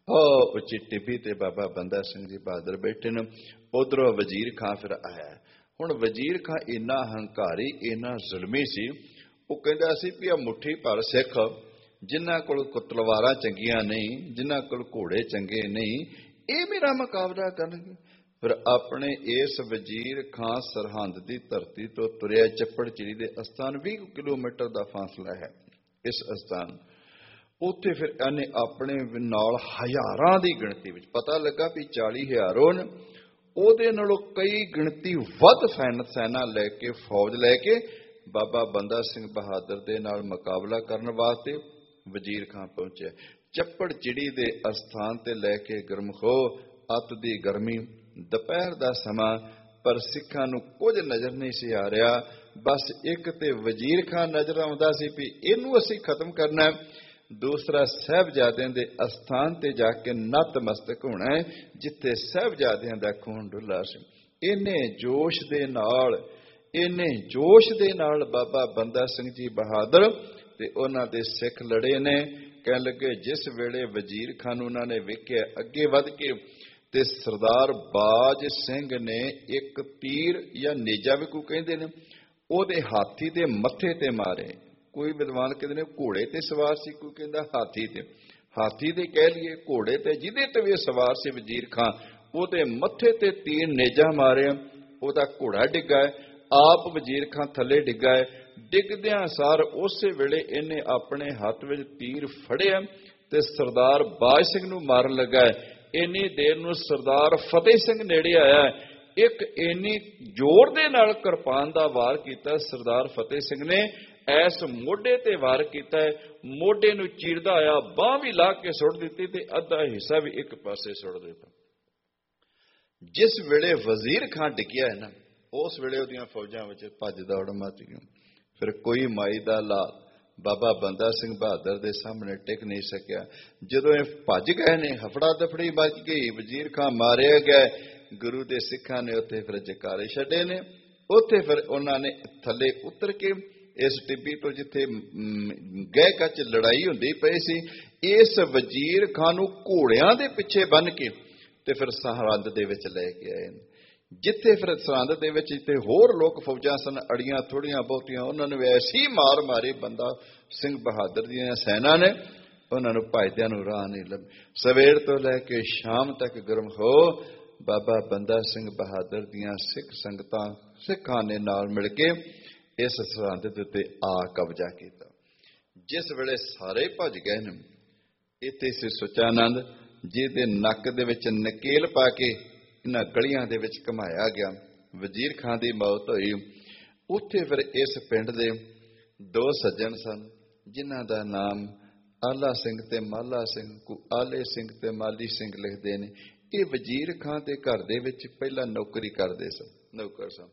Speaker 1: ਉਹ ਉੱਚੀ ਟਿੱਬੀ ਤੇ ਬਾਬਾ ਬੰਦਾ ਸਿੰਘ ਜੀ ਬਹਾਦਰ ਬੈਠੇ ਨੇ। ਉਧਰੋਂ ਵਜ਼ੀਰ ਖਾਂ ਫਿਰ ਆਇਆ। ਹੁਣ ਵਜ਼ੀਰ ਖਾਂ ਇੰਨਾ ਹੰਕਾਰੀ, ਇੰਨਾ ਜ਼ੁਲਮੀ ਸੀ, ਉਹ ਕਹਿੰਦਾ ਸੀ ਵੀ ਆ ਮੁੱਠੀ ਭਰ ਸਿੱਖ ਜਿਨ੍ਹਾਂ ਕੋਲ ਤਲਵਾਰਾਂ ਚੰਗੀਆਂ ਨਹੀਂ, ਜਿਨ੍ਹਾਂ ਕੋਲ ਘੋੜੇ ਚੰਗੇ ਨਹੀਂ, ਇਹ ਮੇਰਾ ਮੁਕਾਬਲਾ ਕਰਨਗੇ। ਫਿਰ ਆਪਣੇ ਇਸ ਵਜ਼ੀਰ ਖਾਂ ਸਰਹੰਦ ਦੀ ਧਰਤੀ ਤੋਂ ਤੁਰਿਆ। ਚੱਪੜ ਚਿੜੀ ਦੇ ਅਸਥਾਨ ਵੀਹ ਕਿਲੋਮੀਟਰ ਦਾ ਫਾਸਲਾ ਹੈ। ਇਸ ਅਸਥਾਨ ਉੱਥੇ ਫਿਰ ਇਹਨੇ ਆਪਣੇ ਨਾਲ ਹਜ਼ਾਰਾਂ ਦੀ ਗਿਣਤੀ ਵਿੱਚ, ਪਤਾ ਲੱਗਾ ਵੀ ਚਾਲੀ ਹਜ਼ਾਰ ਹੋਣ, ਉਹਦੇ ਨਾਲੋਂ ਕਈ ਗਿਣਤੀ ਵੱਧ ਸੈਨਾ ਲੈ ਕੇ, ਫੌਜ ਲੈ ਕੇ ਬਾਬਾ ਬੰਦਾ ਸਿੰਘ ਬਹਾਦਰ ਦੇ ਨਾਲ ਮੁਕਾਬਲਾ ਕਰਨ ਵਾਸਤੇ ਵਜ਼ੀਰ ਖਾਂ ਪਹੁੰਚਿਆ। ਚੱਪੜ ਚਿੜੀ ਦੇ ਅਸਥਾਨ ਤੇ ਲੈ ਕੇ ਗੁਰਮਖੋ ਅੱਤ ਦੀ ਗਰਮੀ, ਦੁਪਹਿਰ ਦਾ ਸਮਾਂ, ਪਰ ਸਿੱਖਾਂ ਨੂੰ ਕੁਝ ਨਜ਼ਰ ਨਹੀਂ ਸੀ ਆ ਰਿਹਾ। ਬਸ ਇੱਕ ਤੇ ਵਜ਼ੀਰ ਖਾਂ ਨਜ਼ਰ ਆਉਂਦਾ ਸੀ ਵੀ ਇਹਨੂੰ ਅਸੀਂ ਖਤਮ ਕਰਨਾ, ਦੂਸਰਾ ਸਾਹਿਬਜ਼ਾਦਿਆਂ ਦੇ ਅਸਥਾਨ ਤੇ ਜਾ ਕੇ ਨਤਮਸਤਕ ਹੋਣਾ, ਜਿੱਥੇ ਸਾਹਿਬਜ਼ਾਦਿਆਂ ਦਾ ਖੂਨ ਡੁੱਲਾ ਸੀ। ਇਹਨੇ ਜੋਸ਼ ਦੇ ਨਾਲ ਇਹਨੇ ਜੋਸ਼ ਦੇ ਨਾਲ ਬਾਬਾ ਬੰਦਾ ਸਿੰਘ ਜੀ ਬਹਾਦਰ ਤੇ ਉਹਨਾਂ ਦੇ ਸਿੱਖ ਲੜੇ ਨੇ। ਕਹਿਣ ਲੱਗੇ, ਜਿਸ ਵੇਲੇ ਵਜ਼ੀਰ ਖਾਨ ਨੂੰ ਉਹਨਾਂ ਨੇ ਵੇਖਿਆ ਅੱਗੇ ਵੱਧ ਕੇ, ਤੇ ਸਰਦਾਰ ਬਾਜ ਸਿੰਘ ਨੇ ਇੱਕ ਤੀਰ ਜਾਂ ਨੇਜਾ ਵੀ ਕੋਈ ਕਹਿੰਦੇ ਨੇ, ਉਹਦੇ ਹਾਥੀ ਦੇ ਮੱਥੇ ਤੇ ਮਾਰੇ। ਕੋਈ ਵਿਦਵਾਨ ਕਹਿੰਦੇ ਨੇ ਘੋੜੇ ਤੇ ਸਵਾਰ ਸੀ, ਕੋਈ ਕਹਿੰਦਾ ਹਾਥੀ ਤੇ, ਹਾਥੀ ਦੇ ਕਹਿ ਲਈਏ, ਘੋੜੇ ਤੇ ਜਿਹਦੇ ਤੇ ਵੀ ਸਵਾਰ ਸੀ ਵਜ਼ੀਰ ਖਾਂ, ਉਹਦੇ ਮੱਥੇ ਤੇ ਤੀਰ ਨੇਜਾ ਮਾਰਿਆ। ਉਹਦਾ ਘੋੜਾ ਡਿੱਗਾ, ਆਪ ਵਜ਼ੀਰ ਖਾਂ ਥੱਲੇ ਡਿੱਗਾ। ਡਿੱਗਦਿਆਂ ਸਾਰ ਉਸੇ ਵੇਲੇ ਇਹਨੇ ਆਪਣੇ ਹੱਥ ਵਿੱਚ ਤੀਰ ਫੜਿਆ ਤੇ ਸਰਦਾਰ ਬਾਜ ਸਿੰਘ ਨੂੰ ਮਾਰਨ ਲੱਗਾ। ਇੰਨੀ ਦੇਰ ਨੂੰ ਸਰਦਾਰ ਫਤਿਹ ਸਿੰਘ ਨੇੜੇ ਆਇਆ। ਇੱਕ ਇੰਨੀ ਜ਼ੋਰ ਦੇ ਨਾਲ ਕਿਰਪਾਨ ਦਾ ਵਾਰ ਕੀਤਾ। ਸਰਦਾਰ ਫਤਿਹ ਸਿੰਘ ਨੇ ਐਸ ਮੋਢੇ ਤੇ ਵਾਰ ਕੀਤਾ, ਮੋਢੇ ਨੂੰ ਚੀਰਦਾ ਆਇਆ, ਬਾਂਹ ਵੀ ਲਾ ਕੇ ਸੁੱਟ ਦਿੱਤੀ ਤੇ ਅੱਧਾ ਹਿੱਸਾ ਵੀ ਇੱਕ ਪਾਸੇ ਸੁੱਟ ਦਿੱਤਾ। ਜਿਸ ਵੇਲੇ ਵਜ਼ੀਰ ਖਾਂ ਡਿੱਗਿਆ ਹੈ ਨਾ, ਉਸ ਵੇਲੇ ਉਹਦੀਆਂ ਫੌਜਾਂ ਵਿੱਚ ਭੱਜ ਦੌੜ ਮਚ ਗਈ। ਫਿਰ ਕੋਈ ਮਾਈ ਦਾ ਲਾਲ ਬਾਬਾ ਬੰਦਾ ਸਿੰਘ ਬਹਾਦਰ ਦੇ ਸਾਹਮਣੇ ਟਿਕ ਨਹੀਂ ਸਕਿਆ। ਜਦੋਂ ਇਹ ਭੱਜ ਗਏ ਨੇ, ਹਫੜਾ ਦਫੜੀ ਮਚ ਗਈ, ਵਜ਼ੀਰ ਖਾਂ ਮਾਰਿਆ ਗਿਆ। ਗੁਰੂ ਦੇ ਸਿੱਖਾਂ ਨੇ ਉੱਥੇ ਫਿਰ ਜਕਾਰੇ ਛੱਡੇ ਨੇ। ਉੱਥੇ ਫਿਰ ਉਹਨਾਂ ਨੇ ਥੱਲੇ ਉਤਰ ਕੇ ਇਸ ਟਿੱਬੀ ਤੋਂ ਜਿੱਥੇ ਗਹਿ ਕੱਚ ਲੜਾਈ ਹੁੰਦੀ ਪਈ ਸੀ, ਇਸ ਵਜ਼ੀਰ ਖਾਂ ਨੂੰ ਘੋੜਿਆਂ ਦੇ ਪਿੱਛੇ ਬੰਨ ਕੇ ਤੇ ਫਿਰ ਸਰਹੰਦ ਦੇ ਵਿੱਚ ਲੈ ਕੇ ਆਏ ਨੇ। ਜਿੱਥੇ ਫਿਰ ਸਰਹੰਦ ਦੇ ਵਿੱਚ ਜਿੱਥੇ ਹੋਰ ਲੋਕ ਫੌਜਾਂ ਸਨ, ਅੜੀਆਂ ਥੋੜੀਆਂ ਬਹੁਤੀਆਂ, ਉਹਨਾਂ ਨੂੰ ਐਸੀ ਮਾਰ ਮਾਰੀ ਬੰਦਾ ਸਿੰਘ ਬਹਾਦਰ ਦੀਆਂ ਸੈਨਾ ਨੇ, ਉਹਨਾਂ ਨੂੰ ਭਜਦਿਆਂ ਨੂੰ ਰਾਹ ਨਹੀਂ ਲੱਭੀ। ਸਵੇਰ ਤੋਂ ਲੈ ਕੇ ਸ਼ਾਮ ਤੱਕ ਗੁਰਮ ਹੋ ਬਾਬਾ ਬੰਦਾ ਸਿੰਘ ਬਹਾਦਰ ਦੀਆਂ ਸਿੱਖ ਸੰਗਤਾਂ, ਸਿੱਖਾਂ ਨੇ ਨਾਲ ਮਿਲ ਕੇ ਇਸ ਸਰਹੰਦ ਦੇ ਉੱਤੇ ਆ ਕਬਜ਼ਾ ਕੀਤਾ। ਜਿਸ ਵੇਲੇ ਸਾਰੇ ਭੱਜ ਗਏ ਨੇ, ਇੱਥੇ ਸੀ ਸੁਚਾਨੰਦ, ਜਿਹਦੇ ਨੱਕ ਦੇ ਵਿੱਚ ਨਕੇਲ ਪਾ ਕੇ ਇਹਨਾਂ ਗਲੀਆਂ ਦੇ ਵਿੱਚ ਘੁਮਾਇਆ ਗਿਆ। ਵਜ਼ੀਰ ਖਾਂ ਦੀ ਮੌਤ ਹੋਈ। ਉੱਥੇ ਫਿਰ ਇਸ ਪਿੰਡ ਦੇ ਦੋ ਸੱਜਣ ਸਨ, ਜਿਨ੍ਹਾਂ ਦਾ ਨਾਮ ਆਲਾ ਸਿੰਘ ਤੇ ਮਾਲਾ ਸਿੰਘ, ਕੋ ਆਲੇ ਸਿੰਘ ਤੇ ਮਾਲੀ ਸਿੰਘ ਲਿਖਦੇ ਨੇ। ਇਹ ਵਜ਼ੀਰ ਖਾਂ ਦੇ ਘਰ ਦੇ ਵਿੱਚ ਪਹਿਲਾਂ ਨੌਕਰੀ ਕਰਦੇ ਸਨ, ਨੌਕਰ ਸਨ।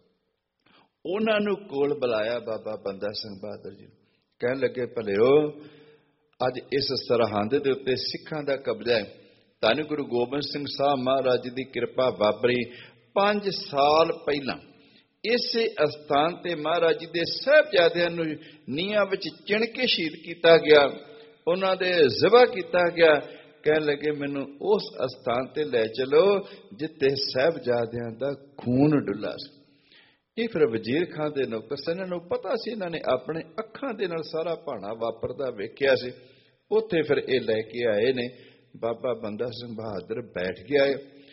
Speaker 1: ਉਹਨਾਂ ਨੂੰ ਕੋਲ ਬੁਲਾਇਆ ਬਾਬਾ ਬੰਦਾ ਸਿੰਘ ਬਹਾਦਰ ਜੀ। ਕਹਿਣ ਲੱਗੇ, ਭਲਿਓ, ਅੱਜ ਇਸ ਸਰਹੰਦ ਦੇ ਉੱਤੇ ਸਿੱਖਾਂ ਦਾ ਕਬਜ਼ਾ ਹੈ। ਧੰਨ ਗੁਰੂ ਗੋਬਿੰਦ ਸਿੰਘ ਸਾਹਿਬ ਮਹਾਰਾਜ ਦੀ ਕਿਰਪਾ ਵਾਪਰੀ। ਪੰਜ ਸਾਲ ਪਹਿਲਾਂ ਇਸੇ ਅਸਥਾਨ ਤੇ ਮਹਾਰਾਜ ਜੀ ਦੇ ਸਾਹਿਬਜ਼ਾਦਿਆਂ ਨੂੰ ਨੀਹਾਂ ਵਿੱਚ ਚਿਣ ਕੇ ਸ਼ਹੀਦ ਕੀਤਾ ਗਿਆ, ਉਹਨਾਂ ਦੇ ਜ਼ਬਾ ਕੀਤਾ ਗਿਆ। ਕਹਿਣ ਲੱਗੇ, ਮੈਨੂੰ ਉਸ ਅਸਥਾਨ ਤੇ ਲੈ ਚਲੋ ਜਿੱਥੇ ਸਾਹਿਬਜ਼ਾਦਿਆਂ ਦਾ ਖੂਨ ਡੁੱਲਾ ਸੀ। ਇਹ ਫਿਰ ਵਜ਼ੀਰ ਖਾਂ ਦੇ ਨੌਕਰ ਸਨ, ਇਹਨਾਂ ਨੂੰ ਪਤਾ ਸੀ, ਇਹਨਾਂ ਨੇ ਆਪਣੇ ਅੱਖਾਂ ਦੇ ਨਾਲ ਸਾਰਾ ਭਾਣਾ ਵਾਪਰਦਾ ਵੇਖਿਆ ਸੀ। ਉੱਥੇ ਫਿਰ ਇਹ ਲੈ ਕੇ ਆਏ ਨੇ। ਬਾਬਾ ਬੰਦਾ ਸਿੰਘ ਬਹਾਦਰ ਬੈਠ ਗਿਆ,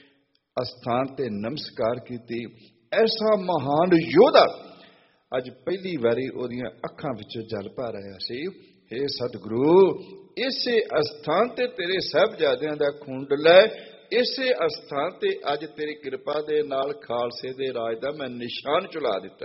Speaker 1: ਅਸਥਾਨ ਤੇ ਨਮਸਕਾਰ ਕੀਤੀ। ਐਸਾ ਮਹਾਨ ਯੋਧਾ ਅੱਜ ਪਹਿਲੀ ਵਾਰੀ ਉਹਦੀਆਂ ਅੱਖਾਂ ਵਿੱਚੋਂ ਜਲ ਭਰ ਰਿਹਾ ਸੀ। ਹੇ ਸਤਿਗੁਰੂ, ਇਸੇ ਅਸਥਾਨ ਤੇ ਤੇਰੇ ਸਾਹਿਬਜ਼ਾਦਿਆਂ ਦਾ ਖੂਨ ਡੁੱਲਾ, ਇਸੇ ਅਸਥਾਨ ਤੇ ਅੱਜ ਤੇਰੀ ਕਿਰਪਾ ਦੇ ਨਾਲ ਖਾਲਸੇ ਦੇ ਰਾਜ ਦਾ ਮੈਂ ਨਿਸ਼ਾਨ ਚੁਲਾ ਦਿੱਤਾ।